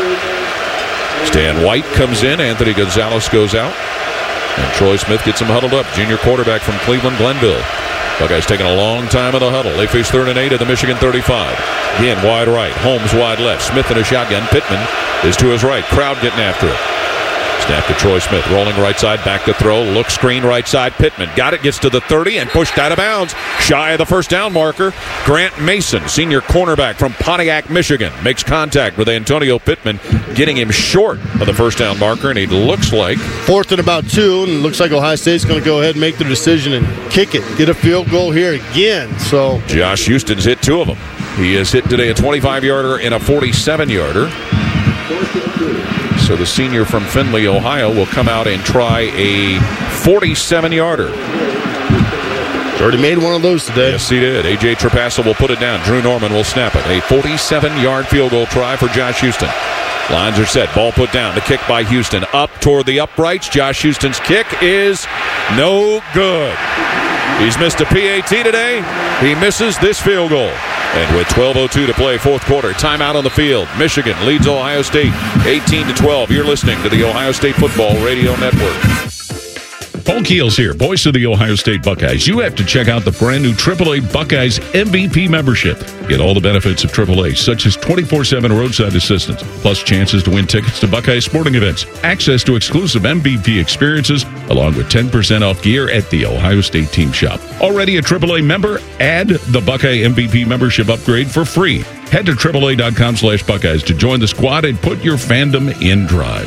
Stan White comes in. Anthony Gonzalez goes out. And Troy Smith gets him huddled up. Junior quarterback from Cleveland, Glenville. Buckeyes taking a long time in the huddle. They face 3rd and 8 at the Michigan 35. Again, wide right. Holmes wide left. Smith in a shotgun. Pittman is to his right. Crowd getting after it. Snap to Troy Smith. Rolling right side. Back to throw. Look screen right side. Pittman got it. Gets to the 30 and pushed out of bounds. Shy of the first down marker. Grant Mason, senior cornerback from Pontiac, Michigan, makes contact with Antonio Pittman, getting him short of the first down marker. And he looks like 4th and about 2. And it looks like Ohio State's going to go ahead and make the decision and kick it. Get a field goal here again. So Josh Houston's hit 2 of them. He has hit today a 25-yarder and a 47-yarder. So the senior from Findlay, Ohio, will come out and try a 47-yarder. He's already made one of those today. Yes, he did. A.J. Trapasso will put it down. Drew Norman will snap it. A 47-yard field goal try for Josh Houston. Lines are set. Ball put down. The kick by Houston. Up toward the uprights. Josh Houston's kick is no good. He's missed a PAT today. He misses this field goal. And with 12:02 to play, fourth quarter, timeout on the field. Michigan leads Ohio State 18-12. You're listening to the Ohio State Football Radio Network. Paul Keels here, voice of the Ohio State Buckeyes. You have to check out the brand new AAA Buckeyes MVP membership. Get all the benefits of AAA, such as 24/7 roadside assistance, plus chances to win tickets to Buckeye sporting events, access to exclusive MVP experiences, along with 10% off gear at the Ohio State Team Shop. Already a AAA member? Add the Buckeye MVP membership upgrade for free. Head to AAA.com/Buckeyes to join the squad and put your fandom in drive.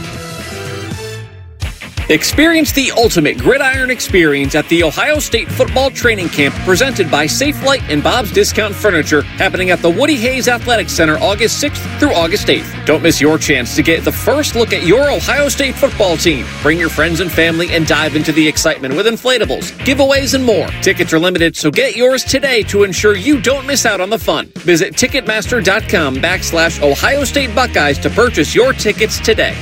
Experience the ultimate gridiron experience at the Ohio State Football Training Camp presented by Safelite and Bob's Discount Furniture, happening at the Woody Hayes Athletic Center August 6th through August 8th. Don't miss your chance to get the first look at your Ohio State football team. Bring your friends and family and dive into the excitement with inflatables, giveaways, and more. Tickets are limited, so get yours today to ensure you don't miss out on the fun. Visit Ticketmaster.com/Ohio State Buckeyes to purchase your tickets today.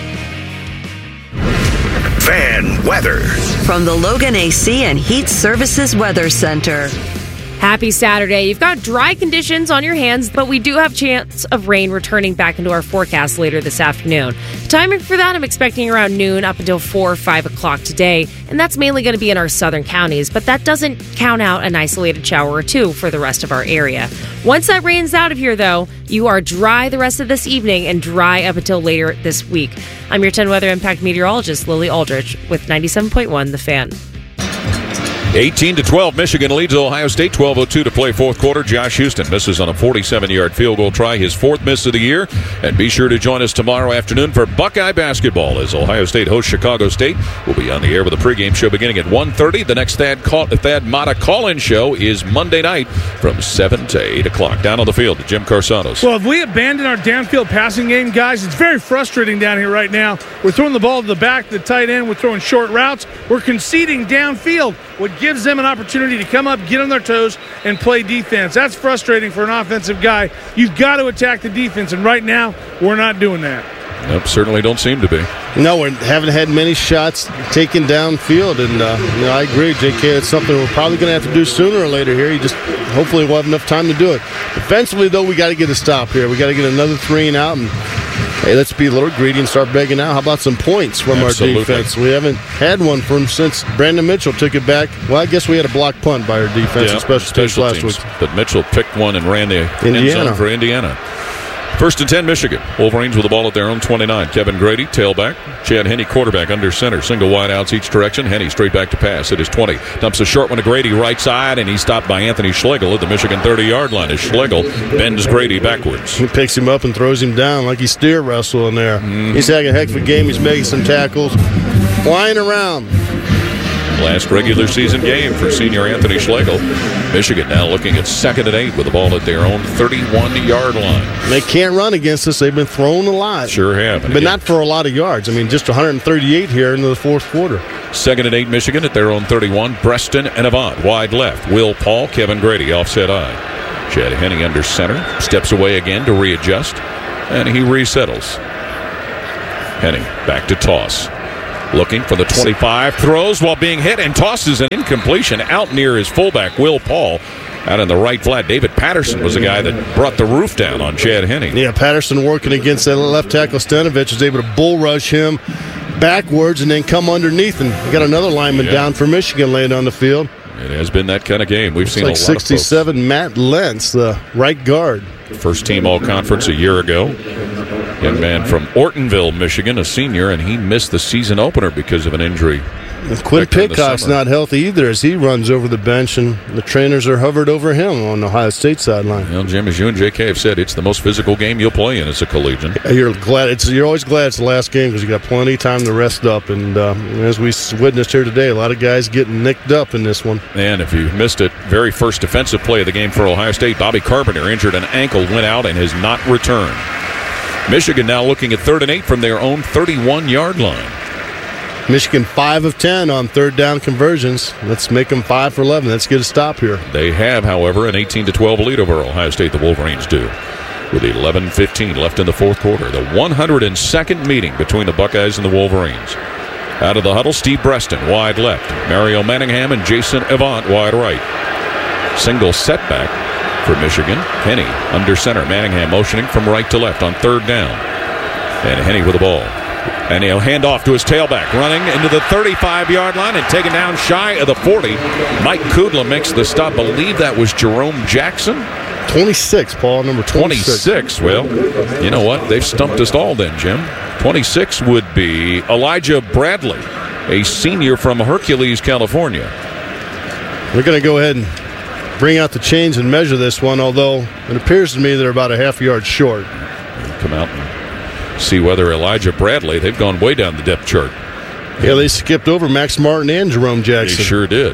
Fan weather from the Logan AC and Heat Services Weather Center. Happy Saturday. You've got dry conditions on your hands, but we do have chance of rain returning back into our forecast later this afternoon. The timing for that, I'm expecting around noon up until 4 or 5 o'clock today, and that's mainly going to be in our southern counties, but that doesn't count out an isolated shower or two for the rest of our area. Once that rain's out of here, though, you are dry the rest of this evening and dry up until later this week. I'm your 10 Weather Impact meteorologist, Lily Aldrich, with 97.1 The Fan. 18-12, Michigan leads Ohio State. 12:02 to play fourth quarter. Josh Houston misses on a 47-yard field goal try, his fourth miss of the year. And be sure to join us tomorrow afternoon for Buckeye basketball as Ohio State hosts Chicago State. We'll be on the air with a pregame show beginning at 1:30. The next Thad Matta call-in show is Monday night from 7 to 8 o'clock. Down on the field, Jim Carsanos. Well, if we abandon our downfield passing game, guys, it's very frustrating down here right now. We're throwing the ball to the back, to the tight end. We're throwing short routes. We're conceding downfield, what gives them an opportunity to come up, get on their toes, and play defense. That's frustrating for an offensive guy. You've got to attack the defense, and right now, we're not doing that. Nope, certainly don't seem to be. No, we haven't had many shots taken downfield, and I agree, JK. It's something we're probably going to have to do sooner or later here. Hopefully we'll have enough time to do it. Defensively, though, we got to get a stop here. We got to get another 3 and out and Hey, let's be a little greedy and start begging out. How about some points from Absolutely. our defense? We haven't had one from since Brandon Mitchell took it back. Well, I guess we had a block punt by our defense, special last week. But Mitchell picked one and ran the end Indiana. zone for Indiana. 1st and 10, Michigan. Wolverines with the ball at their own 29. Kevin Grady, tailback. Chad Henne, quarterback, under center. Single wide outs each direction. Henne straight back to pass at his 20. Dumps a short one to Grady, right side, and he's stopped by Anthony Schlegel at the Michigan 30-yard line as Schlegel bends Grady backwards. He picks him up and throws him down like he's steer wrestling there. He's having a heck of a game. He's making some tackles. Flying around. Last regular season game for senior Anthony Schlegel. Michigan now looking at 2nd and 8 with the ball at their own 31-yard line. They can't run against us. They've been thrown a lot. Sure have. But not for a lot of yards. I mean, just 138 here into the fourth quarter. 2nd and 8, Michigan at their own 31. Breaston and Avant wide left. Will Paul, Kevin Grady offset eye. Chad Henne under center. Steps away again to readjust. And he resettles. Henne back to toss. Looking for the 25, throws while being hit and tosses an incompletion out near his fullback, Will Paul. Out in the right flat, David Patterson was the guy that brought the roof down on Chad Henne. Yeah, Patterson working against that left tackle. Stanovich was able to bull rush him backwards and then come underneath. And got another lineman down for Michigan laying on the field. It has been that kind of game. We've seen like a lot of 67, Matt Lentz, the right guard. First team all-conference a year ago. Young man from Ortonville, Michigan, a senior, and he missed the season opener because of an injury. And Quinn Pitcock's not healthy either as he runs over the bench, and the trainers are hovered over him on the Ohio State sideline. Well, Jim, as you and JK have said, it's the most physical game you'll play in as a collegian. You're always glad it's the last game because you got plenty of time to rest up. And as we witnessed here today, a lot of guys getting nicked up in this one. And if you missed it, very first defensive play of the game for Ohio State, Bobby Carpenter injured an ankle, went out, and has not returned. Michigan now looking at 3rd and 8 from their own 31-yard line. Michigan 5 of 10 on third down conversions. Let's make them 5 for 11. Let's get a stop here. They have, however, an 18-12 lead over Ohio State. The Wolverines do, with 11:15 left in the fourth quarter. The 102nd meeting between the Buckeyes and the Wolverines. Out of the huddle, Steve Breaston wide left, Mario Manningham and Jason Avant wide right. Single setback for Michigan. Henne under center. Manningham motioning from right to left on 3rd down, and Henne with the ball. And he'll hand off to his tailback, running into the 35-yard line and taken down shy of the 40. Mike Kudla makes the stop. Believe that was Jerome Jackson. 26, Paul, number 26. Well, you know what? They've stumped us all then, Jim. 26 would be Elijah Bradley, a senior from Hercules, California. We're going to go ahead and bring out the chains and measure this one, although it appears to me they're about a half yard short. Come out and see whether Elijah Bradley, they've gone way down the depth chart. Yeah, they skipped over Max Martin and Jerome Jackson. They sure did.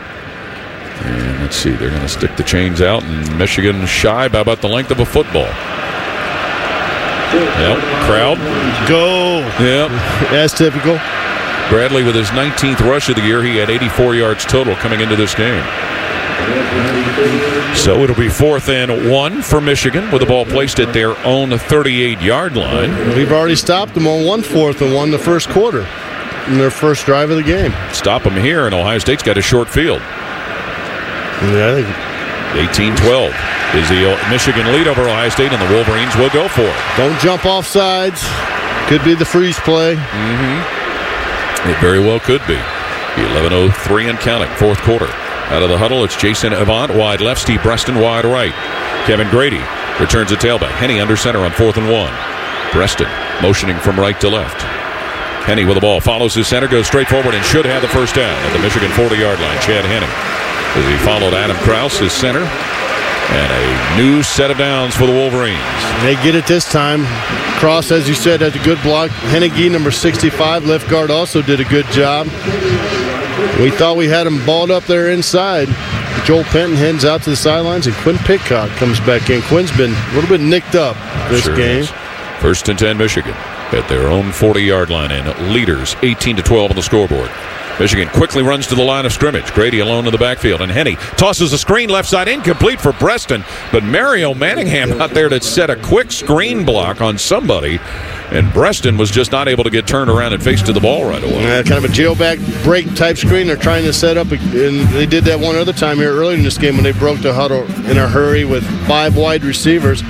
And let's see, they're going to stick the chains out, and Michigan shy by about the length of a football. Yep, crowd. Go. Yep. As typical. Bradley with his 19th rush of the year. He had 84 yards total coming into this game. So it'll be 4th and 1 for Michigan with the ball placed at their own 38-yard line. We've already stopped them on 4th and 1 the first quarter in their first drive of the game. Stop them here, and Ohio State's got a short field. Yeah, I think 18-12 is the Michigan lead over Ohio State, and the Wolverines will go for it. Don't jump off sides. Could be the freeze play. It very well could be. 11:03 and counting, fourth quarter. Out of the huddle, it's Jason Avant wide left, Steve Breaston wide right. Kevin Grady returns a tailback. Henne under center on 4th and 1. Breaston motioning from right to left. Henne with the ball, follows his center, goes straight forward, and should have the first down at the Michigan 40-yard line. Chad Henne, as he followed Adam Krause, his center. And a new set of downs for the Wolverines. They get it this time. Cross, as you said, has a good block. Hennege, number 65, left guard, also did a good job. We thought we had him balled up there inside. Joel Penton heads out to the sidelines, and Quinn Pitcock comes back in. Quinn's been a little bit nicked up this game. Is. 1st and 10, Michigan at their own 40-yard line, and leaders 18-12 on the scoreboard. Michigan quickly runs to the line of scrimmage. Grady alone in the backfield, and Henne tosses a screen left side, incomplete for Breaston, but Mario Manningham out there to set a quick screen block on somebody, and Breaston was just not able to get turned around and face to the ball right away. Kind of a jailback break type screen they're trying to set up, and they did that one other time here earlier in this game when they broke the huddle in a hurry with 5 wide receivers.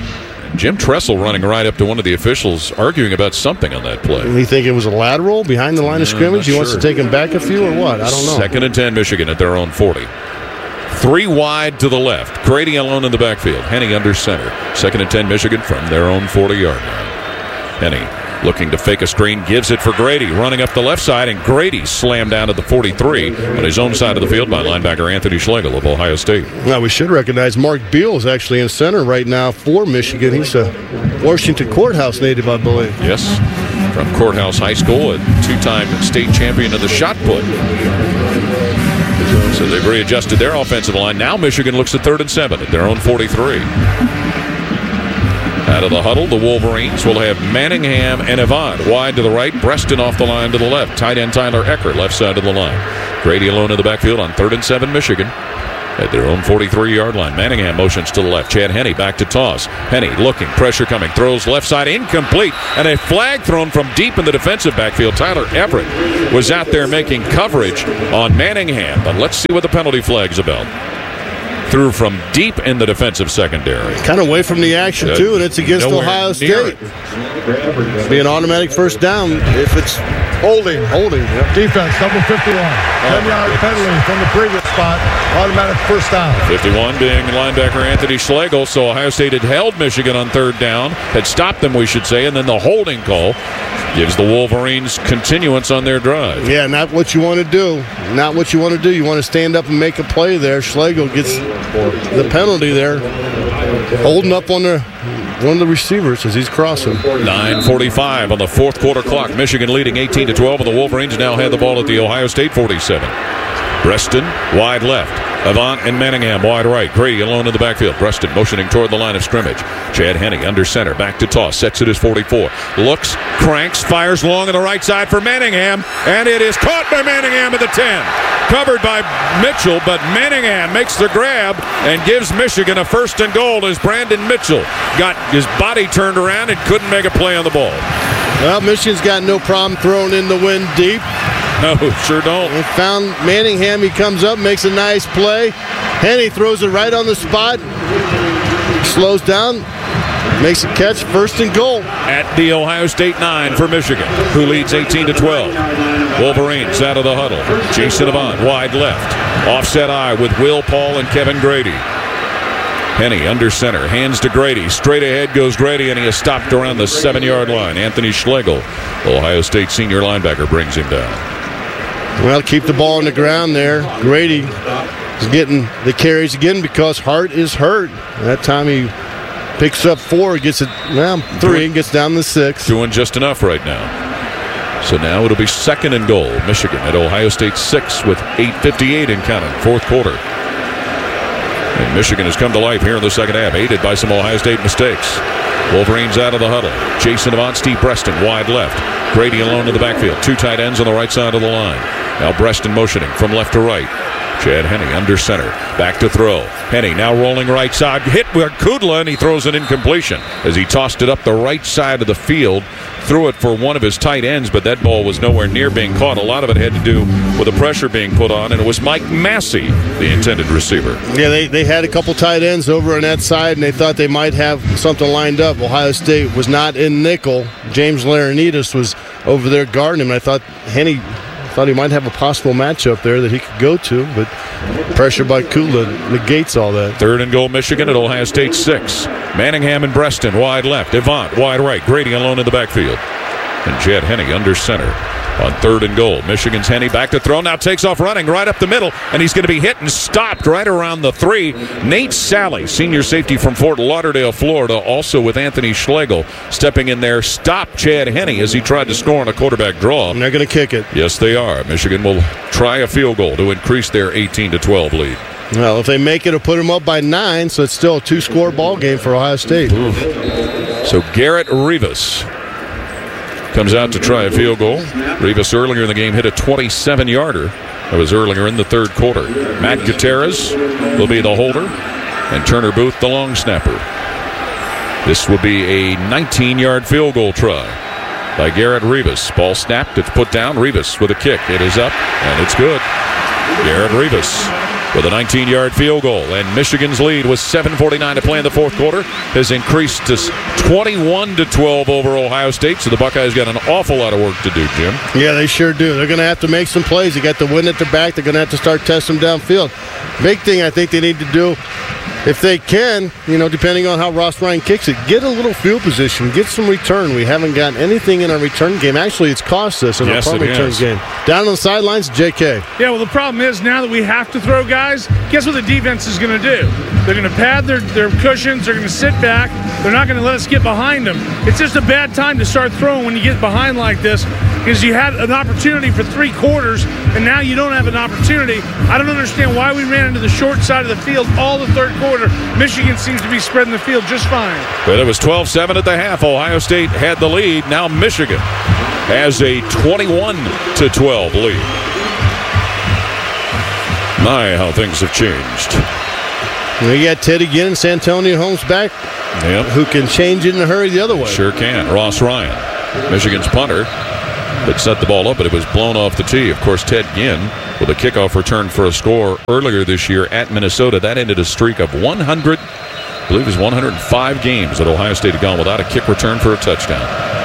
Jim Tressel running right up to one of the officials, arguing about something on that play. You think it was a lateral behind the line of scrimmage? He wants to take him back a few or what? I don't know. 2nd and 10, Michigan at their own 40. 3 wide to the left. Grady alone in the backfield. Henne under center. 2nd and 10, Michigan from their own 40-yard line. Henne looking to fake a screen, gives it for Grady, running up the left side, and Grady slammed down to the 43 on his own side of the field by linebacker Anthony Schlegel of Ohio State. Now, we should recognize Mark Beal is actually in center right now for Michigan. He's a Washington Courthouse native, I believe. Yes, from Courthouse High School, a 2-time state champion of the shot put. So they've readjusted their offensive line. Now Michigan looks at 3rd and 7 at their own 43. Out of the huddle, the Wolverines will have Manningham and Avant wide to the right, Breston off the line to the left. Tight end Tyler Eckert, left side of the line. Grady alone in the backfield on 3rd and 7, Michigan at their own 43-yard line. Manningham motions to the left. Chad Henne back to toss. Henne looking, pressure coming, throws left side, incomplete, and a flag thrown from deep in the defensive backfield. Tyler Everett was out there making coverage on Manningham, but let's see what the penalty flag's about. Threw from deep in the defensive secondary. Kind of away from the action, too, and it's against Ohio State. Be an automatic first down if it's holding. Yep. Defense, number 51. 10-yard penalty from the previous spot. Automatic first down. 51 being linebacker Anthony Schlegel. So Ohio State had held Michigan on 3rd down, had stopped them, we should say, and then the holding call gives the Wolverines continuance on their drive. Yeah, not what you want to do. Not what you want to do. You want to stand up and make a play there. Schlegel gets the penalty there, holding up on one of the receivers as he's crossing. 9:45 on the 4th quarter clock. Michigan leading 18-12, and the Wolverines now have the ball at the Ohio State 47. Breston wide left. Avant and Manningham wide right. Grady alone in the backfield. Breston motioning toward the line of scrimmage. Chad Henne under center. Back to toss. Sets it as 44. Looks, cranks, fires long on the right side for Manningham. And it is caught by Manningham at the 10. Covered by Mitchell, but Manningham makes the grab and gives Michigan a 1st and goal as Brandon Mitchell got his body turned around and couldn't make a play on the ball. Well, Michigan's got no problem throwing in the wind deep. No, sure don't. They found Manningham. He comes up, makes a nice play. Henne throws it right on the spot. Slows down, makes a catch, 1st and goal. At the Ohio State 9 for Michigan, who leads 18-12. Wolverines out of the huddle. Jason Avant wide left. Offset eye with Will Paul and Kevin Grady. Henne under center, hands to Grady. Straight ahead goes Grady, and he is stopped around the 7-yard line. Anthony Schlegel, Ohio State senior linebacker, brings him down. Well, keep the ball on the ground there. Grady is getting the carries again because Hart is hurt. That time he picks up 4, gets it 3, and gets down to 6. Doing just enough right now. So now it'll be 2nd and goal. Michigan at Ohio State 6 with 8:58 in counting, 4th quarter. And Michigan has come to life here in the second half, aided by some Ohio State mistakes. Wolverines out of the huddle. Jason Avant, Steve Breston wide left. Grady alone in the backfield. 2 tight ends on the right side of the line. Now Breston motioning from left to right. Chad Henne under center. Back to throw. Henne now rolling right side. Hit with Kudla, and he throws an incompletion as he tossed it up the right side of the field. Threw it for one of his tight ends, but that ball was nowhere near being caught. A lot of it had to do with the pressure being put on, and it was Mike Massey, the intended receiver. Yeah, they had a couple tight ends over on that side, and they thought they might have something lined up. Ohio State was not in nickel. James Laurinaitis was over there guarding him, and I thought Henne thought he might have a possible matchup there that he could go to, but pressure by Kudla negates all that. 3rd and goal, Michigan at Ohio State 6. Manningham and Breston wide left. Avant wide right. Grady alone in the backfield. And Chad Henne under center on 3rd and goal. Michigan's Henne back to throw. Now takes off running right up the middle, and he's going to be hit and stopped right around the 3. Nate Sally, senior safety from Fort Lauderdale, Florida, also with Anthony Schlegel, stepping in there, stopped Chad Henne as he tried to score on a quarterback draw. And they're going to kick it. Yes, they are. Michigan will try a field goal to increase their 18-12 lead. Well, if they make it, it'll put them up by 9, so it's still a 2-score ball game for Ohio State. So Garrett Rivas comes out to try a field goal. Rivas earlier in the game hit a 27-yarder. That was earlier in the 3rd quarter. Matt Gutierrez will be the holder, and Turner Booth the long snapper. This will be a 19-yard field goal try by Garrett Rivas. Ball snapped. It's put down. Rivas with a kick. It is up, and it's good. Garrett Rivas with a 19-yard field goal. And Michigan's lead with 7:49 to play in the fourth quarter has increased to 21-12 over Ohio State. So the Buckeyes got an awful lot of work to do, Jim. Yeah, they sure do. They're going to have to make some plays. They got the win at their back. They're going to have to start testing them downfield. Big thing I think they need to do, if they can, depending on how Ross Ryan kicks it, get a little field position, get some return. We haven't gotten anything in our return game. Actually, it's cost us in our punt return game. Down on the sidelines, JK. Yeah, well, the problem is now that we have to throw guys, guess what the defense is going to do? They're going to pad their cushions. They're going to sit back. They're not going to let us get behind them. It's just a bad time to start throwing when you get behind like this, because you had an opportunity for 3 quarters, and now you don't have an opportunity. I don't understand why we ran into the short side of the field all the third quarter. Michigan seems to be spreading the field just fine. But it was 12-7 at the half. Ohio State had the lead. Now Michigan has a 21-12 lead. My, how things have changed. We got Ted again and Santonio Holmes back. Yep. Who can change it in a hurry the other way. Sure can. Ross Ryan, Michigan's punter, that set the ball up, but it was blown off the tee. Of course, Ted Ginn with a kickoff return for a score earlier this year at Minnesota. That ended a streak of 100, I believe it was 105 games that Ohio State had gone without a kick return for a touchdown.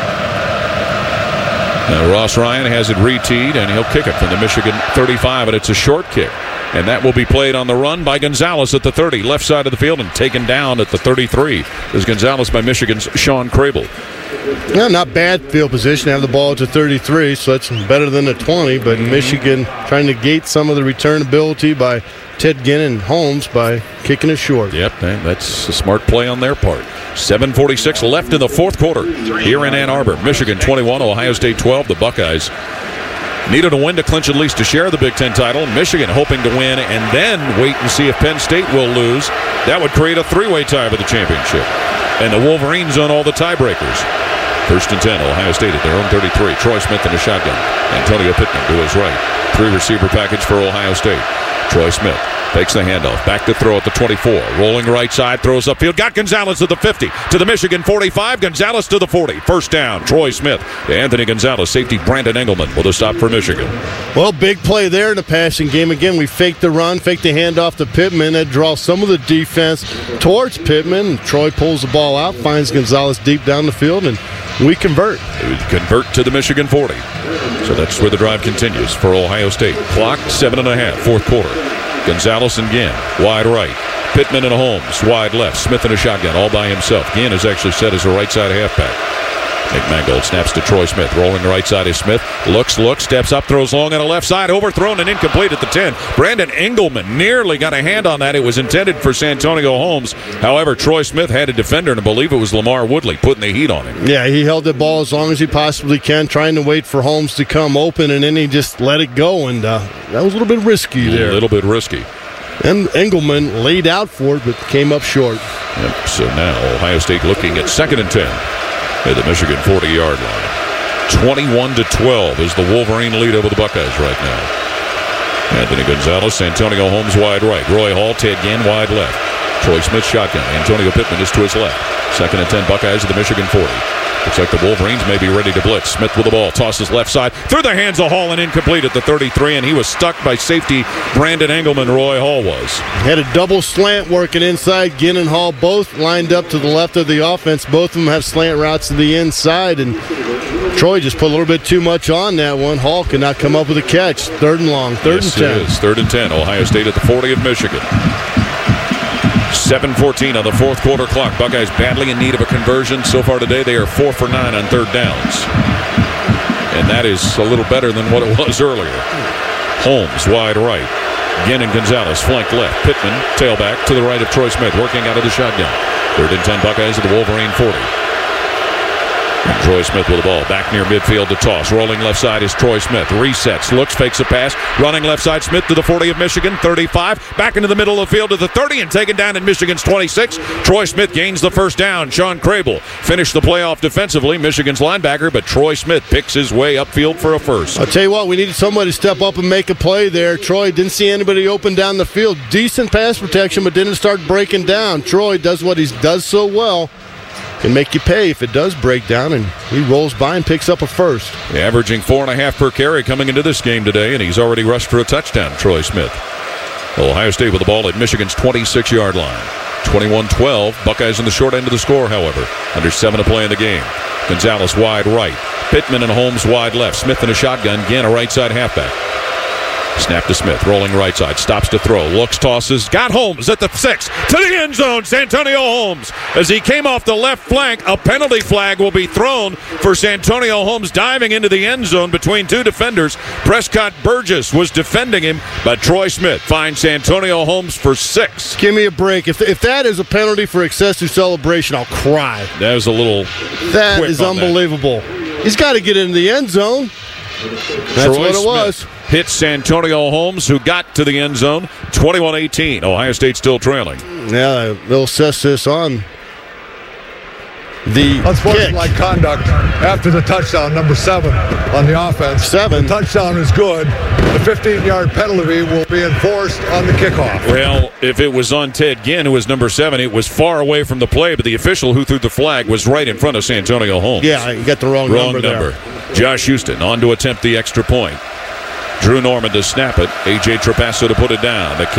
Now Ross Ryan has it re-teed, and he'll kick it from the Michigan 35, and it's a short kick. And that will be played on the run by Gonzalez at the 30, left side of the field, and taken down at the 33. Is Gonzalez by Michigan's Sean Crable. Yeah, not bad field position. Have the ball to 33, so that's better than the 20. But Michigan trying to gate some of the return ability by Ted Ginn and Holmes by kicking it short. Yep, that's a smart play on their part. 7:46 left in the fourth quarter here in Ann Arbor. Michigan 21, Ohio State 12. The Buckeyes needed a win to clinch at least a share of the Big Ten title. Michigan hoping to win and then wait and see if Penn State will lose. That would create a 3-way tie for the championship. And the Wolverines on all the tiebreakers. 1st and 10, Ohio State at their own 33. Troy Smith in a shotgun. Antonio Pittman to his right. 3-receiver package for Ohio State. Troy Smith takes the handoff. Back to throw at the 24. Rolling right side, throws upfield. Got Gonzalez at the 50. To the Michigan 45. Gonzalez to the 40. First down, Troy Smith to Anthony Gonzalez. Safety Brandon Engelman with a stop for Michigan. Well, big play there in the passing game. Again, we faked the run, faked the handoff to Pittman. That draws some of the defense towards Pittman. Troy pulls the ball out, finds Gonzalez deep down the field, and we convert. It would convert to the Michigan 40. So that's where the drive continues for Ohio State. Clock 7.5, fourth quarter. Gonzalez and Ginn, wide right. Pittman and Holmes, wide left. Smith in a shotgun, all by himself. Ginn is actually set as a right side halfback. Nick Mangold snaps to Troy Smith. Rolling right side is Smith. Looks, steps up, throws long on the left side. Overthrown and incomplete at the 10. Brandon Engelman nearly got a hand on that. It was intended for Santonio Holmes. However, Troy Smith had a defender, and I believe it was Lamar Woodley putting the heat on him. Yeah, he held the ball as long as he possibly can, trying to wait for Holmes to come open, and then he just let it go, and that was a little bit risky there. A little bit risky. And Engelman laid out for it, but came up short. Yep, so now Ohio State looking at 2nd and 10. At the Michigan 40-yard line. 21-12 is the Wolverine lead over the Buckeyes right now. Anthony Gonzalez, Antonio Holmes wide right. Roy Hall, Ted Ginn wide left. Troy Smith shotgun. Antonio Pittman is to his left. 2nd and 10 Buckeyes at the Michigan 40. Looks like the Wolverines may be ready to blitz. Smith with the ball. Tosses left side. Through the hands of Hall and incomplete at the 33. And he was stuck by safety Brandon Engelman. Roy Hall was. Had a double slant working inside. Ginn and Hall both lined up to the left of the offense. Both of them have slant routes to the inside. And Troy just put a little bit too much on that one. Hall could not come up with a catch. 3rd and long. 3rd and 10. It is. 3rd and 10. Ohio State at the 40 of Michigan. 7:14 on the fourth quarter clock. Buckeyes badly in need of a conversion. So far today, they are 4 for 9 on 3rd downs. And that is a little better than what it was earlier. Holmes wide right. Ginn and Gonzalez flank left. Pittman tailback to the right of Troy Smith, working out of the shotgun. 3rd and 10 Buckeyes at the Wolverine 40. And Troy Smith with the ball. Back near midfield to toss. Rolling left side is Troy Smith. Resets. Looks. Fakes a pass. Running left side. Smith to the 40 of Michigan. 35. Back into the middle of the field to the 30 and taken down at Michigan's 26. Troy Smith gains the first down. Sean Crable finished the playoff defensively. Michigan's linebacker, but Troy Smith picks his way upfield for a first. I'll tell you what, we needed somebody to step up and make a play there. Troy didn't see anybody open down the field. Decent pass protection, but didn't start breaking down. Troy does what he does so well. Can make you pay if it does break down, and he rolls by and picks up a first. Averaging 4.5 per carry coming into this game today, and he's already rushed for a touchdown, Troy Smith. Ohio State with the ball at Michigan's 26-yard line. 21-12. Buckeyes in the short end of the score, however. Under 7 to play in the game. Gonzalez wide right. Pittman and Holmes wide left. Smith in a shotgun. Again, a right side halfback. Snap to Smith, rolling right side, stops to throw, looks, tosses, got Holmes at the 6, to the end zone, Santonio Holmes. As he came off the left flank, a penalty flag will be thrown for Santonio Holmes diving into the end zone between 2 defenders. Prescott Burgess was defending him, but Troy Smith finds Santonio Holmes for 6. Give me a break. If that is a penalty for excessive celebration, I'll cry. That was a little That is unbelievable. He's got to get into the end zone. That's Troy what it was. Smith hit Santonio Holmes, who got to the end zone. 21-18. Ohio State still trailing. Yeah, they'll assess this on the unsportsmanlike conduct after the touchdown, number 7 on the offense. 7. The touchdown is good. The 15-yard penalty will be enforced on the kickoff. Well, if it was on Ted Ginn, who was number 7, it was far away from the play, but the official who threw the flag was right in front of Santonio Holmes. Yeah, you got the wrong number there. Josh Houston on to attempt the extra point. Drew Norman to snap it. A.J. Trapasso to put it down. The